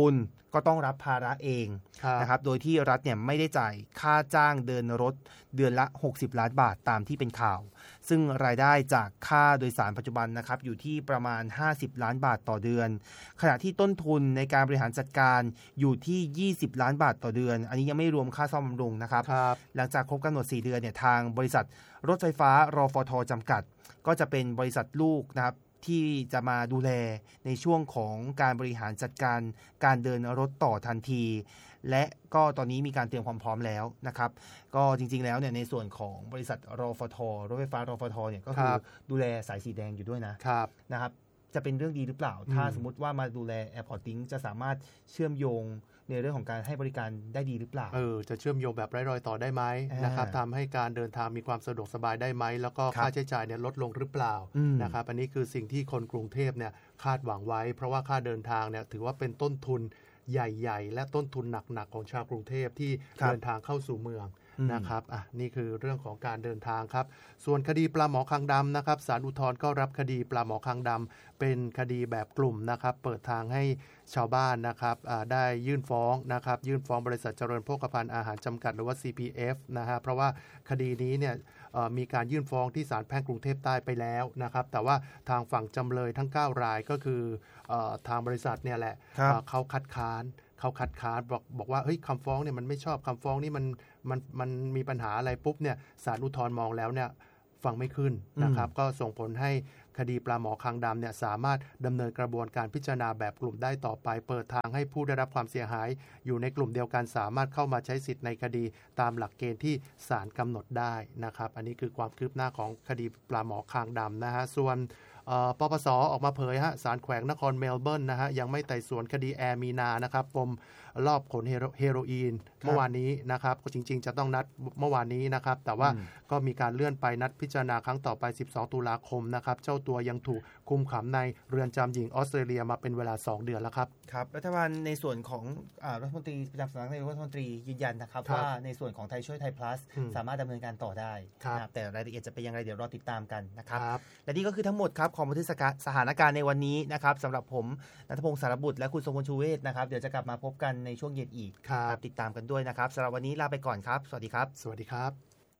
ก็ต้องรับภาระเองนะครับโดยที่รัฐเนี่ยไม่ได้จ่ายค่าจ้างเดินรถเดือนละหกสิบล้านบาทตามที่เป็นข่าวซึ่งรายได้จากค่าโดยสารปัจจุบันนะครับอยู่ที่ประมาณห้าสิบล้านบาทต่อเดือนขณะที่ต้นทุนในการบริหารจัดการอยู่ที่ยี่สิบล้านบาทต่อเดือนอันนี้ยังไม่รวมค่าซ่อมบำรุงนะครับหลังจากครบกำหนดสี่เดือนเนี่ยทางบริษัทรถไฟฟ้ารฟท.จำกัดก็จะเป็นบริษัทลูกนะครับที่จะมาดูแลในช่วงของการบริหารจัดการการเดินรถต่อทันทีและก็ตอนนี้มีการเตรียมความพร้อมแล้วนะครับก็จริงๆแล้วเนี่ยในส่วนของบริษัทรฟท.รถไฟฟ้ารฟท.เนี่ยก็คือดูแลสายสีแดงอยู่ด้วยนะครับนะครับจะเป็นเรื่องดีหรือเปล่าถ้าสมมติว่ามาดูแล Airport Link จะสามารถเชื่อมโยงในเรื่องของการให้บริการได้ดีหรือเปล่าเออจะเชื่อมโยงแบบไร้รอยต่อได้ไหมนะครับทำให้การเดินทางมีความสะดวกสบายได้ไหมแล้วก็ค่าใช้จ่ายเนี่ยลดลงหรือเปล่านะครับอันนี้คือสิ่งที่คนกรุงเทพเนี่ยคาดหวังไว้เพราะว่าค่าเดินทางเนี่ยถือว่าเป็นต้นทุนใหญ่ๆและต้นทุนหนักๆของชาวกรุงเทพที่เดินทางเข้าสู่เมืองนะครับอ่ะนี่คือเรื่องของการเดินทางครับส่วนคดีปลาหมอคางดำนะครับศาลอุทธรณ์ก็รับคดีปลาหมอคางดำเป็นคดีแบบกลุ่มนะครับเปิดทางให้ชาวบ้านนะครับได้ยื่นฟ้องนะครับยื่นฟ้องบริษัทเจริญโภคภัณฑ์อาหารจำกัดหรือว่า ซี พี เอฟ นะฮะเพราะว่าคดีนี้เนี่ยมีการยื่นฟ้องที่ศาลแพ่งกรุงเทพใต้ไปแล้วนะครับแต่ว่าทางฝั่งจำเลยทั้งเก้ารายก็คือทางบริษัทเนี่ยแหละเขาคัดค้านเขาคัดค้านบอกบอกว่าเฮ้ยคำฟ้องเนี่ยมันไม่ชอบคำฟ้องนี่มันมันมันมีปัญหาอะไรปุ๊บเนี่ยศาลอุทธรณ์มองแล้วเนี่ยฟังไม่ขึ้นนะครับก็ส่งผลให้คดีปลาหมอคางดำเนี่ยสามารถดำเนินกระบวนการพิจารณาแบบกลุ่มได้ต่อไปเปิดทางให้ผู้ได้รับความเสียหายอยู่ในกลุ่มเดียวกันสามารถเข้ามาใช้สิทธิ์ในคดีตามหลักเกณฑ์ที่ศาลกำหนดได้นะครับอันนี้คือความคืบหน้าของคดีปลาหมอคางดำนะฮะส่วนปปส.ออกมาเผยฮะศาลแขวงนครเมลเบิร์นนะฮะยังไม่ไต่สวนคดีแอร์มีนานะครับปมรอบขนเฮโรอีนเมื่อวานนี้นะครับก็จริงๆจะต้องนัดเมื่อวานนี้นะครับแต่ว่าก็มีการเลื่อนไปนัดพิจารณาครั้งต่อไปสิบสองตุลาคมนะครับเจ้าตัวยังถูกคุมขังในเรือนจำหญิงออสเตรเลียมาเป็นเวลาสองเดือนแล้วครับครับรัฐบาลในส่วนของรัฐมนตรีประจำสำนักนายกรัฐมนตรียืนยันนะครับว่าในส่วนของไทยช่วยไทย plus สามารถดำเนินการต่อได้แต่รายละเอียดจะเป็นยังไงเดี๋ยวรอติดตามกันนะครับและนี่ก็คือทั้งหมดครับของบันทึกสถานการณ์ในวันนี้นะครับสำหรับผมณัฐพงศ์สารบุตรและคุณทรงพลชูเวชนะครับเดี๋ยวจะกลับมาพบกันในช่วงเย็นอีกติดตามกันด้วยนะครับสำหรับวันนี้ลาไปก่อนครับสวัสดีครับสวัสดีครับ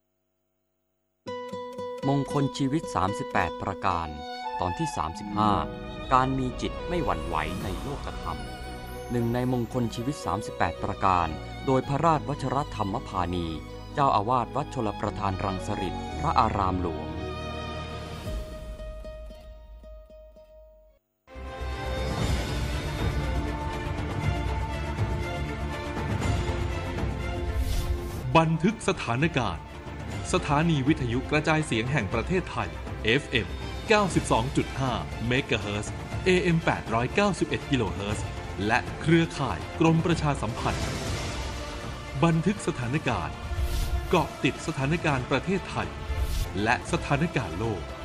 มงคลชีวิตสามสิบแปดประการตอนที่สามสิบห้าการมีจิตไม่หวั่นไหวในโลกธรรมหนึ่งในมงคลชีวิตสามสิบแปดประการโดยพระราชวชรธรรมพานีเจ้าอาวาสวัดชลประทานรังสฤษฎ์พระอารามหลวงบันทึกสถานการณ์สถานีวิทยุกระจายเสียงแห่งประเทศไทย เอฟ เอ็ม เก้าสิบสองจุดห้า เมกะเฮิรตซ์ เอ เอ็ม แปดร้อยเก้าสิบเอ็ด กิโลเฮิรตซ์ และเครือข่ายกรมประชาสัมพันธ์บันทึกสถานการณ์เกาะติดสถานการณ์ประเทศไทยและสถานการณ์โลก